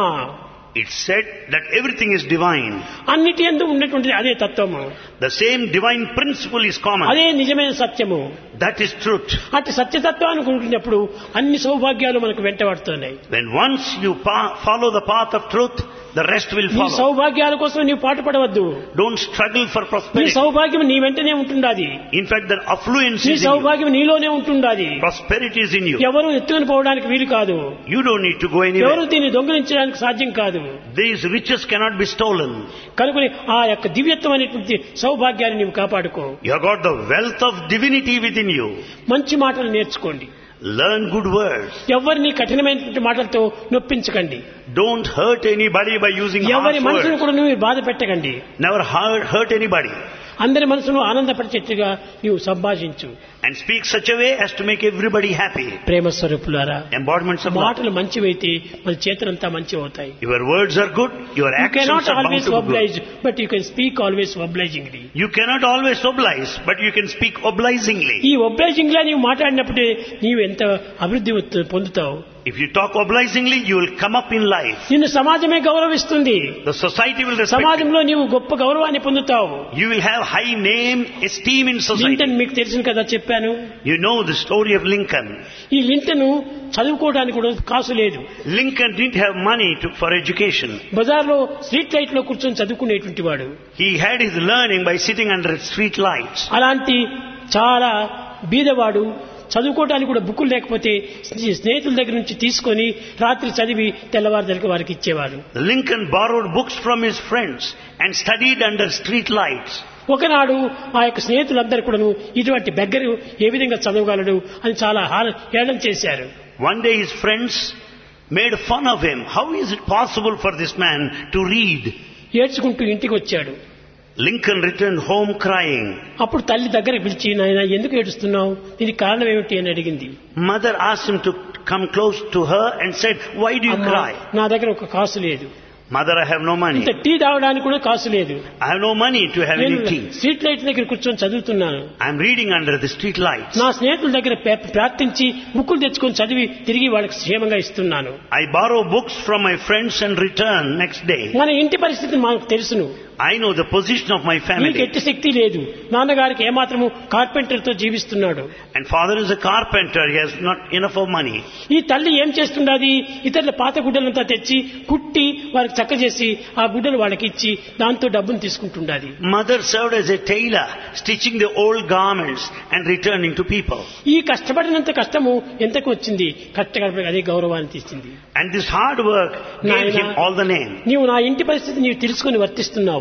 It said that everything is divine. అన్నిటి యందు ఉన్నటువంటి అదే తత్వము, The same divine principle is common. అదే నిజమైన సత్యము. That is truth. అటు సత్యతత్వాన్ని కూడుకున్నప్పుడు అన్ని సౌభాగ్యాలు మనకు వెంటబడుతున్నాయి. When once you follow the path of truth, the rest will నీ follow. సౌభాగ్యాల కోసం నీవు పాటుపడవద్దు. Don't struggle for నీ prosperity. సౌభాగ్యం నీ వెంటనే ఉంటుండాది. In fact, the affluence నీ is in you. సౌభాగ్యం నీలోనే ఉంటుండాది. Prosperity is in you. ఎవరు ఎత్తుకుని పోవడానికి వీలు కాదు. You don't need to go ఎవరు anywhere. దీన్ని దొంగిలించడానికి సాధ్యం కాదు. These riches cannot be stolen. కనుకొని ఆ యొక్క దివ్యత్వం అనేటువంటి సౌభాగ్యాన్ని నీవు కాపాడుకో. You have got the wealth of divinity within you. మంచి మాటలు నేర్చుకోండి. Learn good words. ఎవరిని కఠినమైనటువంటి మాటలతో నొప్పించకండి. Don't hurt anybody by using ఎవరి harsh మనసును words. కూడా నువ్వు బాధ పెట్టకండి. Never hurt anybody. అందరి మనసును ఆనందపరిచేట్టుగా నీవు సంభాషించు. And speak such a way as to make everybody happy. ప్రేమ స్వరూపులారా, Embodiments of love. మాటలు మంచివైతే మన చేతులంతా మంచి అవుతాయి. Your words are good, your You actions cannot are bound always to be oblige, good. but you can speak always obligingly. You cannot always oblige, but you can speak obligingly. ఈ obliging లా నీవు మాట్లాడినప్పుడే నీవు ఎంత అభివృద్ధి పొందుతావు. If you talk obligingly, you will come up in life. నిన్ను సమాజమే గౌరవిస్తుంది. The society will respect you. సమాజంలో నీవు గొప్ప గౌరవాన్ని పొందుతావు. You will have high name, esteem in society. Linton మీకు తెలుసు కదా, చెప్పాను. You know the story of Lincoln. ఈ లింటన్ చదువుకోవడానికి కూడా కాసు లేదు. Lincoln didn't have money for education. బజార్లో స్ట్రీట్ లైట్ లో కూర్చొని చదువుకునేటువంటి వాడు. He had his learning by sitting under street lights. అలాంటి చాలా బీదవాడు చదువుకోవడానికి కూడా బుక్కులు లేకపోతే స్నేహితుల దగ్గర నుంచి తీసుకొని రాత్రి చదివి తెల్లవారుదలకి వారికి ఇచ్చేవాడు. Lincoln borrowed books from his friends and studied under street lights. ఒకనాడు ఆ యొక్క స్నేహితులందరూ కూడాను ఇటువంటి బెగ్గరు ఏ విధంగా చదవగలడు అని చాలా హేళన చేశారు. One day his friends made fun of him. How is it possible for this man to read? ఏడ్చుకుంటూ ఇంటికి వచ్చాడు. Lincoln returned home crying. అప్పుడు తల్లి దగ్గరకు పిలిచి, నాయనా ఎందుకు ఏడుస్తున్నావు, దీనికి కారణం ఏమిటి అని అడిగింది. Mother asked him to come close to her and said, why do you అమ్మా, cry? నా దగ్గర ఒక కాసు లేదు. Mother, I have no money. ఇంత టీ తాగడానికి కూడా కాసు లేదు. I have no money to have any tea. Street light దగ్గర కూర్చొని చదువుతున్నాను. I am reading under the street lights. నా స్నేహితుల దగ్గర ప్రార్థించి బుక్కులు తెచ్చుకొని చదివి తిరిగి వాళ్ళకి క్షేమంగా ఇస్తున్నాను. I borrow books from my friends and return next day. మన ఇంటి పరిస్థితి మనకు తెలుసును. I know the position of my నీకు family. ఎట్టి శక్తి లేదు. నాన్నగారికి ఏమాత్రము కార్పెంటర్ తో జీవిస్తున్నాడు. And father is a carpenter. He has not enough of money. ఈ తల్లి ఏం చేస్తుండది, ఇతరుల పాత గుడ్డలంతా తెచ్చి కుట్టి వారికి చక్క చేసి ఆ గుడ్డలు వాళ్ళకి ఇచ్చి దాంతో డబ్బును తీసుకుంటుండది. Mother served as a tailor, stitching the old garments and returning to people. ఈ కష్టపడినంత కష్టము ఎంతకు వచ్చింది, కష్టపడి అదే గౌరవాన్ని తీసింది. And this hard work gave him all the name. నీవు నా ఇంటి పరిస్థితి నీవు తెలుసుకుని వర్తిస్తున్నావు.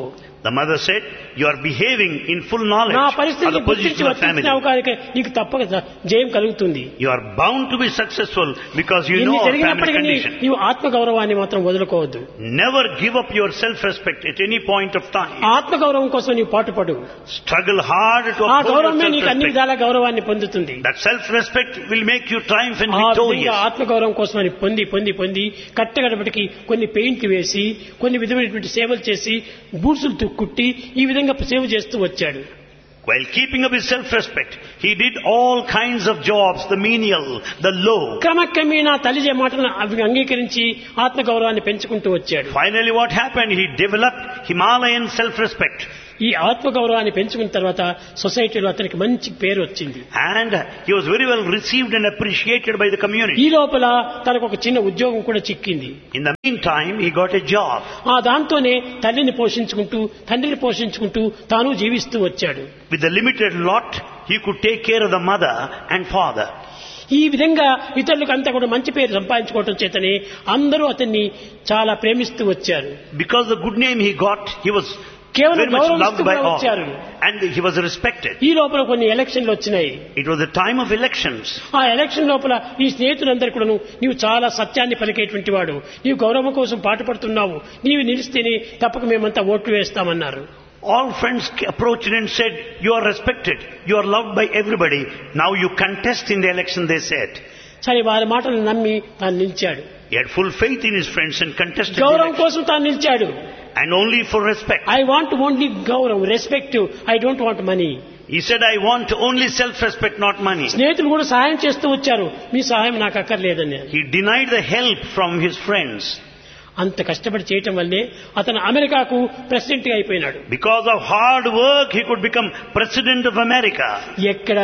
The mother said, you are behaving in full knowledge నా of పరిస్థితిని the position గుర్తించి of family. వర్తించినావు కనుక నీకు తప్పక జయం కలుగుతుంది. You are bound to be successful because you ఇన్ని know our family జరిగినప్పటికీ condition. నీవు ఆత్మగౌరవాన్ని మాత్రం వదులుకోవద్దు. Never give up your self-respect at any point of time. ఆత్మగౌరవం కోసం నీవు పాటుపడు. Struggle hard to ఆ uphold గౌరవమే your నీకు అన్ని self-respect. విధాల గౌరవాన్ని పొందుతుంది. That self-respect will make you triumph and ఆ విధంగా victorious. ఆత్మగౌరవం కోసం అని పొంది పొంది పొంది కట్టగడపటికి కొన్ని పెయింట్ వేసి కొన్ని విధమైనటువంటి సేవలు చేసి బూట్సులు కుట్టి ఈ విధంగా సేవ చేస్తూ వచ్చాడు. While keeping up his self-respect, he did all kinds of jobs, the menial, the low. క్రమక్రమేణా తల్లి మాటలను అంగీకరించి ఆత్మగౌరవాన్ని పెంచుకుంటూ వచ్చాడు. Finally what happened? He developed Himalayan self-respect. ఈ ఆత్మగౌరవాన్ని పెంచుకున్న తర్వాత సొసైటీలో అతనికి మంచి పేరు వచ్చింది. And he was very well received and appreciated by the community. ఈ లోపల తనకు ఒక చిన్న ఉద్యోగం కూడా చిక్కింది. In the meantime, he got a job. ఆ దాంతోనే తల్లిని పోషించుకుంటూ తండ్రిని పోషించుకుంటూ తాను జీవిస్తూ వచ్చాడు. With the limited lot, he could take care of the mother and father. ఈ విధంగా ఇతరులకు అంతా కూడా మంచి పేరు సంపాదించుకోవటం చేతనే అందరూ అతన్ని చాలా ప్రేమిస్తూ వచ్చారు. Because the good name he got, he was కేవలం very much loved గౌరవిస్తూ by all. వచ్చారు. And he was respected. ఈ లోపల కొన్ని ఎలక్షన్లు వచ్చినాయి. It was the time of elections. ఆ ఎలక్షన్ లోపల ఈ స్నేహితులందరూ కూడాను నీవు చాలా సత్యాన్ని పలికేటువంటి వాడు, నీవు గౌరవం కోసం పాటుపడుతున్నావు, నీవు నిలిస్తేనే తప్పక మేమంతా ఓట్లు వేస్తామన్నారు. All friends approached and said, you are respected, you are loved by everybody, now you contest in the election, they said. సరే వారి మాటలు నమ్మి తాను నిలిచాడు. He had full faith in his friends and contested the గౌరవం election. కోసం తాను నిలిచాడు. And only for respect. I want only గౌరవం, respect, I don't want money. He said, I want only self-respect, not money. స్నేహితులు కూడా సహాయం చేస్తూ వచ్చారు, మీ సహాయం నాకు అక్కర్లేదని. He denied the help from his friends. అంత కష్టపడి చేయటం వల్లే అతను అమెరికాకు ప్రెసిడెంట్ గా అయిపోయినాడు. Because of hard work, he could become president of America. ఎక్కడ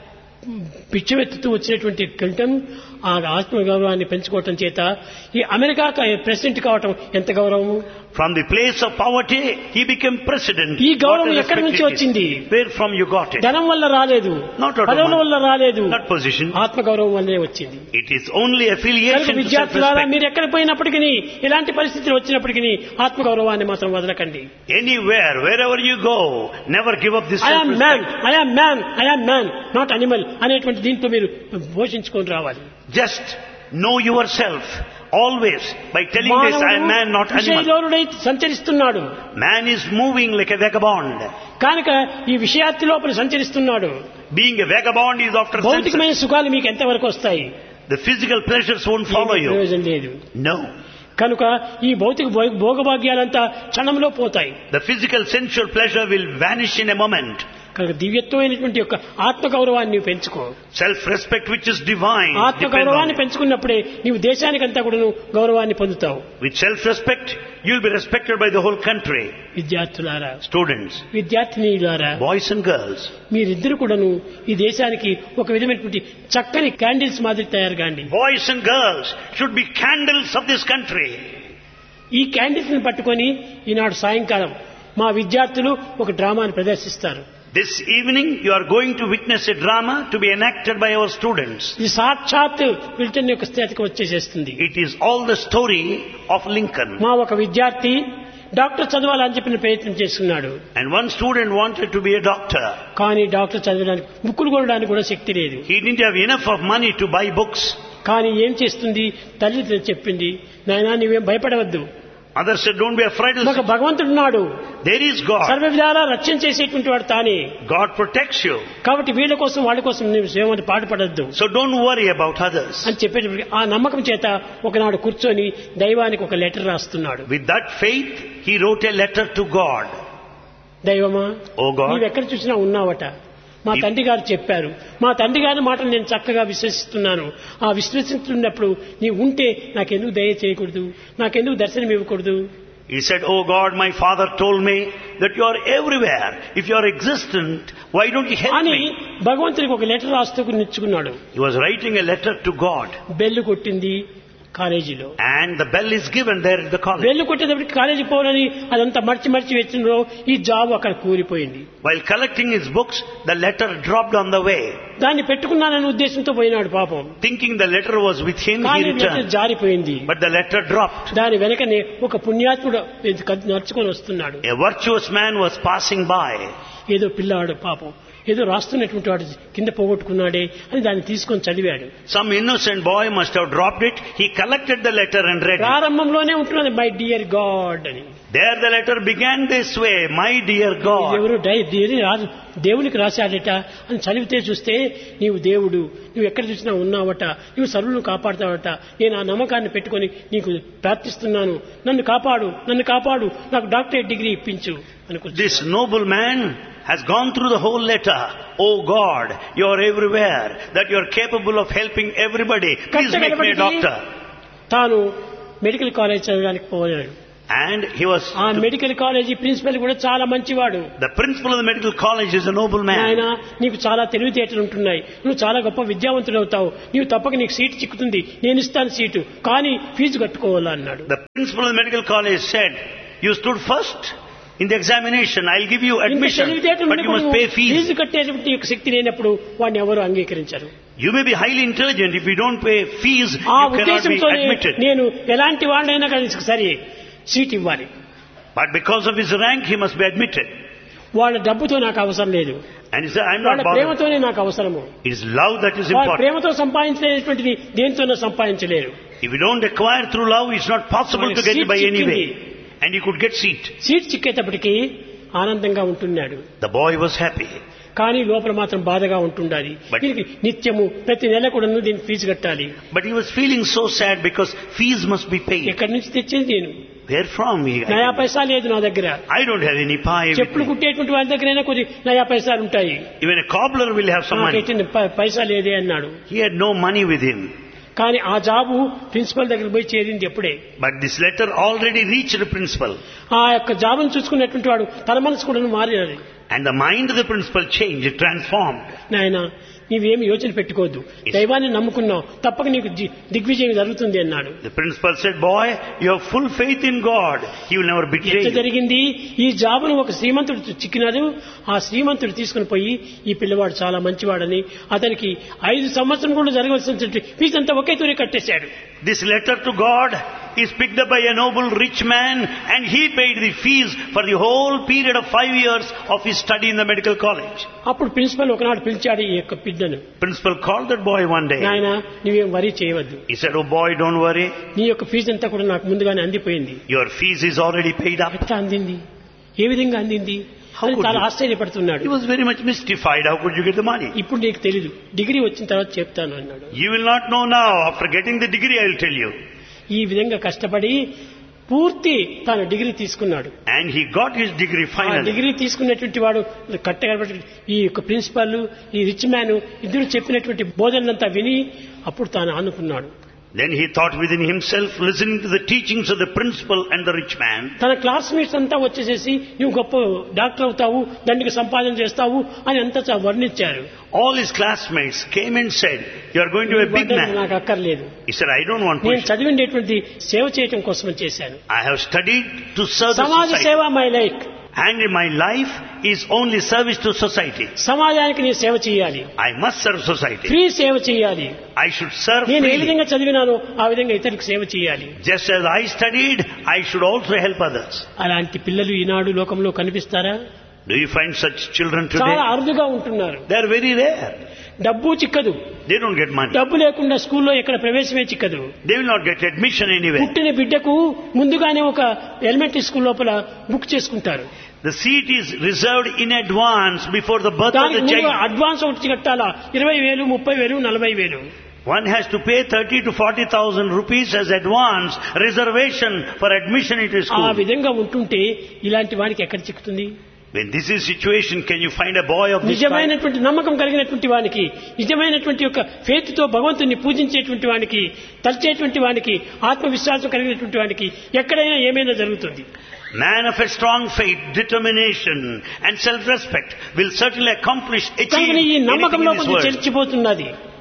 పిచ్చివెత్తుతూ వచ్చినటువంటి క్లింటన్ ఆ ఆత్మగౌరవాన్ని పెంచుకోవటం చేత ఈ అమెరికాకు ప్రెసిడెంట్ కావటం ఎంత గౌరవము. From the place of poverty, he became president. ఈ గౌరవం What a ఎక్కడి నుంచి respect it వచ్చింది? is. Where from you got it? ధనం వల్ల రాలేదు, Not out of పదవుల money. వల్ల రాలేదు, Not position. ఆత్మగౌరవం వల్లనే వచ్చింది. It is only కనుక affiliation to విద్యార్థులారా self-respect. మీరు ఎక్కడ పోయినప్పటికీ ఎలాంటి పరిస్థితులు వచ్చినప్పటికీ ఆత్మగౌరవాన్ని మాత్రం వదలకండి. Anywhere, wherever you go, never give up this I am man, self-respect. I am man, I am man, not animal అనేటువంటి దీంతో మీరు పోషించుకొని రావాలి. Just know yourself always by telling this, I am man, not animal. విషయలోనుడై సంచరిస్తున్నాడు Man is moving like a vagabond. కనుక ఈ విషయార్థి లోపల సంచరిస్తున్నాడు. Being a vagabond is after senses. భౌతికమైన సుఖాలు మీకు ఎంతవరకు వస్తాయి? The physical pleasures won't follow you. ప్రయోజనం లేదు. No. కనుక ఈ భౌతిక భోగభాగ్యాలంతా క్షణంలో పోతాయి. The physical sensual pleasure will vanish in a moment. కనుక దివ్యత్వమైనటువంటి యొక్క ఆత్మగౌరవాన్ని నీవు పెంచుకో. Self-respect which is divine. ఆత్మగౌరవాన్ని పెంచుకున్నప్పుడే నీవు దేశానికంతా కూడా గౌరవాన్ని పొందుతావు. With self-respect, you'll be respected by the whole country. విద్యార్థులారా, Students, విద్యార్థినీలారా, boys and girls, మీరిద్దరు కూడాను ఈ దేశానికి ఒక విధమైనటువంటి చక్కని క్యాండిల్స్ మాదిరి తయారు కాండి. boys and girls should be candles of this country. ఈ క్యాండిల్స్ ని పట్టుకొని ఈనాడు సాయంకాలం మా విద్యార్థులు ఒక డ్రామాను ప్రదర్శిస్తారు. This evening, you are going to witness a drama to be enacted by our students. ఇది సాక్షాత్ విల్టన్ యొక్క స్థితికి వచ్చేసేస్తుంది. It is all the story of Lincoln. మా ఒక విద్యార్థి డాక్టర్ చదవాలని చెప్పిన ప్రయత్నం చేస్తున్నాడు. And one student wanted to be a doctor. కానీ డాక్టర్ చదవడానికి బుక్కులు కొనడానికి కూడా శక్తి లేదు. He didn't have enough of money to buy books. కానీ ఏం చేస్తుంది, తల్లి చెప్పింది, నాయనా నీవేం భయపడవద్దు, Others said, don't be afraid. ఒక భగవంతుడున్నాడు, There is God. సర్వ విధాలా రక్షణ చేసేటువంటి వాడు తానే. God protects you. కాబట్టి వీళ్ళ కోసం వాళ్ళ కోసం నీవు ఏమంటే పాటుపడద్దు So don't worry about others. అని చెప్పేటప్పటికి ఆ నమ్మకం చేత ఒకనాడు కూర్చొని దైవానికి ఒక లెటర్ రాస్తున్నాడు. With that faith, he wrote a letter to God. దైవమా, Oh God. నీవెక్కడ చూసినా ఉన్నావట. మా తండ్రి గారు చెప్పారు, మా తండ్రి గారి మాటలు నేను చక్కగా విశ్వసిస్తున్నాను. ఆ విశ్వసిస్తున్నప్పుడు నీవు ఉంటే నాకెందుకు దయ చేయకూడదు, నాకెందుకు దర్శనం ఇవ్వకూడదు? He said, oh God, my father told me that you are everywhere. If you are existent, why don't you help అని me? భగవంతుడికి ఒక లెటర్ రాస్తూ నిచ్చుకున్నాడు. He was writing a letter to God. Bell కొట్టింది, కాలేజీలో. And the bell is given there at the college. వెళ్ళు కొట్టేటప్పటికి college పోవాలని అదంతా మర్చి వచ్చిందో ఈ జాబ్ అక్కడ కూలిపోయింది. While collecting his books, the letter dropped on the way. దాన్ని పెట్టుకున్నాననే ఉద్దేశంతో పోయినాడు పాపం. Thinking the letter was with him, he కానీ లెటర్ returned. జారిపోయింది. But the letter dropped. దాని వెనకనే ఒక పుణ్యాత్ముడు నడుచుకొని వస్తున్నాడు. A virtuous man was passing by. ఏదో పిల్లాడు పాపం ఏదో రాస్తున్నటువంటి వాడు కింద పోగొట్టుకున్నాడే అని దాన్ని తీసుకొని చదివాడు. Some innocent boy must have dropped it. He collected the letter and read it. ప్రారంభంలోనే ఉంటున్నది మై డియర్ గాడ్ అని. There the letter began this way, my dear God. ఎవరు దేవునికి రాశాడట అని చదివితే చూస్తే నీవు దేవుడు, నువ్వు ఎక్కడ చూసినా ఉన్నావట, నువ్వు సర్వులను కాపాడుతావట, నేను ఆ నమ్మకాన్ని పెట్టుకొని నీకు ప్రార్థిస్తున్నాను, నన్ను కాపాడు, నాకు డాక్టరేట్ డిగ్రీ ఇప్పించు అనుకుంటున్నాను. This noble man has gone through the whole letter. Oh God, you are everywhere, that you are capable of helping everybody. Please make me a doctor. తాను మెడికల్ కాలేజ్ చదవడానికి పోయాడు. And he was... ఆ medical college principal కూడా చాలా మంచివాడు. The principal of the medical college is a noble man. ఆయన నీకు చాలా తెలివితేటలు ఉంటున్నాయి, నువ్వు చాలా గొప్ప విద్యావంతుడు అవుతావు, నీవు తప్పక నీకు సీటు చిక్కుతుంది, నేను ఇస్తాను సీటు, కానీ ఫీజు కట్టుకోవాలా అన్నాడు. The principal of the medical college said, you stood first in the examination, I'll give you admission, but you must pay fees. Fee కట్టేటువంటి శక్తి లేనప్పుడు వాడిని ఎవరు అంగీకరించరు. You may be highly intelligent, if you don't pay fees, ఆ you cannot be ఉద్దేశంతోనే admitted. నేను ఎలాంటి వాడినైనా కానీ సరే సీట్ ఇవ్వాలి. But because of his rank, he must be admitted. వాళ్ళ డబ్బుతో నాకు అవసరం లేదు, And he said, I'm వాళ్ళ not bothered. ప్రేమతోనే నాకు అవసరము. It is love that is వాళ్ళ important. ప్రేమతో సంపాదించేటువంటిది దేనితోనో సంపాదించలేరు. If you don't acquire through love, it's not possible to get it by any way. And he could get seat. Seat చిక్కేటప్పటికి ఆనందంగా ఉంటున్నాడు. The boy was happy. కానీ లోపల మాత్రం బాధగా ఉంటుండాలి. దీనికి నిత్యము ప్రతి నెల కూడా దీనికి ఫీజు కట్టాలి. But he was feeling so sad because fees must be paid. ఎక్కడి నుంచి తెచ్చేది నేను? Where from? నయా పైసా లేదు నా దగ్గర. I don't have any pie. చెప్పులు కుట్టేటువంటి వారి దగ్గరైనా కొద్ది నయా పైసలు ఉంటాయి. Even a cobbler will have some money. పైసా లేదే అన్నాడు. He had no money with him. కానీ ఆ జాబు ప్రిన్సిపల్ దగ్గర పోయి చేరింది ఎప్పుడే. But this letter already reached the principal. ఆ యొక్క జాబును చూసుకున్నటువంటి వాడు తన మనసు కూడా మారినది. And the mind of the principal changed, it transformed. నాయనా నీవేమి యోచన పెట్టుకోవద్దు, దైవాన్ని నమ్ముకున్నావు, తప్పక నీకు దిగ్విజయం జరుగుతుంది అన్నాడు. The principal said, boy, you have full faith in God. He will never betray ఎంత you. జరిగింది, ఈ జాబును ఒక శ్రీమంతుడు చిక్కినాడు. ఆ శ్రీమంతుడు తీసుకుని పోయి ఈ పిల్లవాడు చాలా మంచివాడని అతనికి 5 సంవత్సరం కూడా జరగవలసిన ఫీజు అంతా ఒకే తూరి కట్టేశాడు. This letter to God is picked up by a noble rich man, and he paid the fees for the whole period of 5 years of his study in the medical college. అప్పుడు principal ఒకనాడు పిలిచాడు ఈ యొక్క బిడ్డను. Principal called that boy one day. నాయనా నువ్వేం worry చేయవద్దు, He said, oh boy, don't worry. నీ యొక్క ఫీజు అంతా కూడా నాకు ముందుగానే అందిపోయింది. Your fees is already paid up. ఎట్లా అందింది, ఏ విధంగా అందింది How could చాలా you? ఆశ్చర్యపడుతున్నాడు. He was very much mystified. How could you get the money? ఇప్పుడు నీకు తెలీదు, డిగ్రీ వచ్చిన తర్వాత చెప్తాను అన్నాడు. You will not know now. After getting the degree, I will tell you. ఈ విధంగా కష్టపడి పూర్తి తన డిగ్రీ తీసుకున్నాడు. And he got his degree ఆ finally. డిగ్రీ తీసుకున్నటువంటి వాడు కట్టగలబట్టి ఈ యొక్క ప్రిన్సిపాల్ ఈ రిచ్ మ్యాన్ ఇద్దరు చెప్పినటువంటి బోధనంతా విని అప్పుడు తాను అనుకున్నాడు. Then he thought within himself, listening to the teachings of the principal and the rich man. తన క్లాస్మేట్స్ అంతా వచ్చేసేసి నువ్వు గొప్ప డాక్టర్ అవుతావు, దండికి సంపాదన చేస్తావు అని అంతా వర్ణించారు. All his classmates came and said, you are going to be a big man. నాకు అక్కర్లేదు, He said, I don't want నేను position. చదివినటువంటి సేవ చేయటం కోసం చేశాను. I have studied to serve the సమాజ society. సేవ my like. And my life is only service to society. సమాజానికి నేను సేవ చేయాలి, I must serve society. Free సేవ చేయాలి. I should serve నేను ఏ freely. విధంగా చదివినానో ఆ విధంగా ఇతరులకు సేవ చేయాలి. Just as I studied, I should also help others. అలాంటి పిల్లలు ఈనాడు లోకంలో కనిపిస్తారా? Do you find such children చాలా today? అరుదుగా ఉంటున్నారు. They are very rare. డబ్బు చిక్కదు, They don't get money. డబ్బు లేకుండా స్కూల్లో ఎక్కడ ప్రవేశమే చిక్కదు. They will not get admission anywhere. పుట్టిన బిడ్డకు ముందుగానే ఒక ఎలిమెంటరీ స్కూల్ లోపల బుక్ చేసుకుంటారు. The seat is reserved in advance before the birth of దానికి the ముందు child. అడ్వాన్స్ ఒకటి కట్టాలా, 20,000, 30,000, 40,000. One has to pay 30 to 40,000 rupees as advance reservation for admission into ఆ school. విధంగా ఉంటుంటే ఇలాంటి వానికి ఎక్కడ చిక్కుతుంది? When this is situation, can you find a boy of this type? నిజమైనటువంటి నమ్మకం కలిగినటువంటి వానికి, నిజమైనటువంటి యొక్క ఫెయిత్ తో భగవంతుని పూజించేటువంటి వానికి, తలిచేటువంటి వానికి, ఆత్మవిశ్వాసం కలిగినటువంటి వానికి ఎక్కడైనా ఏమైనా జరుగుతుంది. Man of a strong faith, determination and self-respect will certainly accomplish, achieve కానీ ఈ anything నమ్మకంలో in this కొంచెం world. చెలిచిపోతున్నది.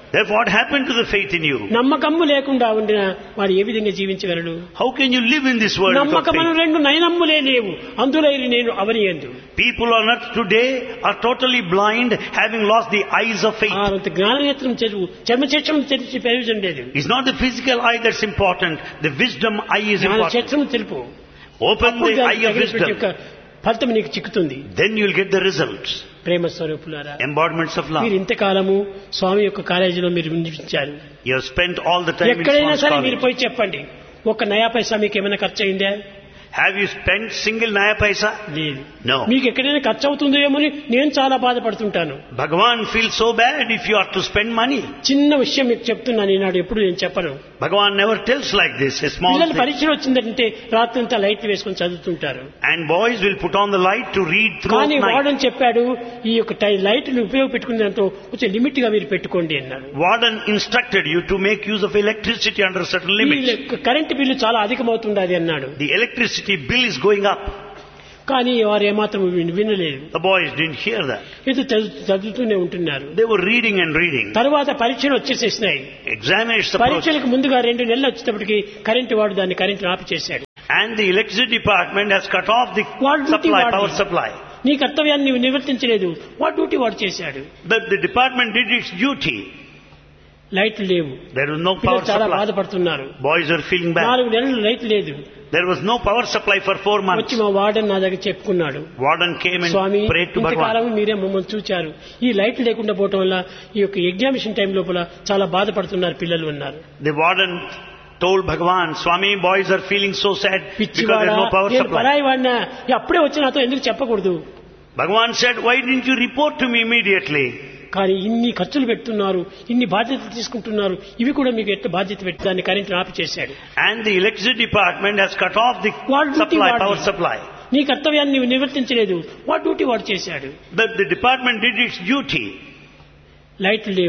Therefore, what happened to the faith in you? నమ్మకము లేకుండా ఉండిన వాడు ఏ విధంగా జీవించగలడు? How can you live in this world without నమ్మకమును faith? రెండు నయనమ్ములే లేవు, అందులైరి నేను అవనియందు. People on earth today are totally blind, having lost the eyes of faith. అంత జ్ఞాననేత్రం చెరువు చర్మచక్షం తెరిచి ప్రయోజనం లేదు. It's not the physical eye that's important. The wisdom eye is important. జ్ఞానచక్షం తెలుపు. Open the అప్పుడు eye of wisdom. యొక్క ఫలితం నీకు చిక్కుతుంది. Then you'll get the results. ప్రేమ స్వరూపులారా, Embodiments of love. మీరు ఇంతకాలము స్వామి యొక్క కాలేజీలో మీరు ఉండించారు. You have spent all the time in ఎక్కడైనా Swami's సరే మీరు college. పోయి చెప్పండి, ఒక్క నయా పైసా మీకు ఏమైనా ఖర్చు అయిందా? Have you spent single naya paisa? లేదు. No. మీకు ఎక్కడైనా ఖర్చు అవుతుందో ఏమని నేను చాలా బాధపడుతుంటాను. Bhagavan feels so bad if you are to spend money. చిన్న విషయం మీకు చెప్తున్నాను ఈనాడు, ఎప్పుడు నేను చెప్పను. Bhagavan never tells like this, a small పిల్లలు thing. పరీక్షలు వచ్చిందంటే రాత్రంతా లైట్ వేసుకొని చదువుతుంటారు. And boys will put on the light to read throughout కానీ night. వాడని చెప్పాడు, ఈ యొక్క లైట్ని ఉపయోగపెట్టుకునే దాంతో కొంచెం లిమిట్ గా మీరు పెట్టుకోండి అన్నాడు. Warden instructed you to make use of electricity under certain limits. Current bill చాలా అధికమవుతుండాలి అన్నాడు. The electricity bill is going up. కానీ వారు ఏమాత్రం వినలేదు. The boys didn't hear that. ఇది చదువుతూనే ఉంటున్నారు. They were reading and reading. తర్వాత పరీక్షలు వచ్చేసేసినాయి. Examinations approached. పరీక్షలకు ముందుగా 2 నెలలు వచ్చేటప్పటికి కరెంటు వాడు దాన్ని కరెంటు ఆఫ్ చేశాడు. And the electricity department has cut off the What supply, duty power what? supply. నీ కర్తవ్యాన్ని నీవు నిర్వర్తించలేదు, వాడు డ్యూటీ వాడు చేశాడు. But the department did its duty. లైట్లు లేవు. There was no power పిల్లలు చాలా supply. బాధపడుతున్నారు. Boys are feeling bad. 4 నెలలు లైట్ లేదు. There was no power supply for 4 months. వచ్చి మా వార్డెన్ నా దగ్గర చెప్పుకున్నాడు, Warden came and Swamy prayed to ఇంతకాలం Bhagavan. మీరే మమ్మల్ని చూచారు, ఈ లైట్ లేకుండా పోవటం వల్ల ఈ యొక్క ఎగ్జామినేషన్ టైం లోపల చాలా బాధపడుతున్నారు పిల్లలు అన్నారు. The warden told Bhagavan, Swami, boys are feeling so sad because పిచ్చివాడా, there is no power నేను supply. పరాయి వాడినా, అప్పుడే వచ్చి నాతో ఎందుకు చెప్పకూడదు? Bhagavan said, why didn't you report to me immediately? కానీ ఇన్ని ఖర్చులు పెడుతున్నారు, ఇన్ని బాధ్యతలు తీసుకుంటున్నారు, ఇవి కూడా మీకు ఎట్లా బాధ్యత పెట్టి దాన్ని కరెంట్ ఆఫ్ చేశాడు. And the electricity department has cut off the What duty supply, what? power supply. నీ కర్తవ్యాన్ని నీవు నిర్వర్తించలేదు, వాడు డ్యూటీ వాడు చేశాడు. The department did its duty. లైట్లు లేవు.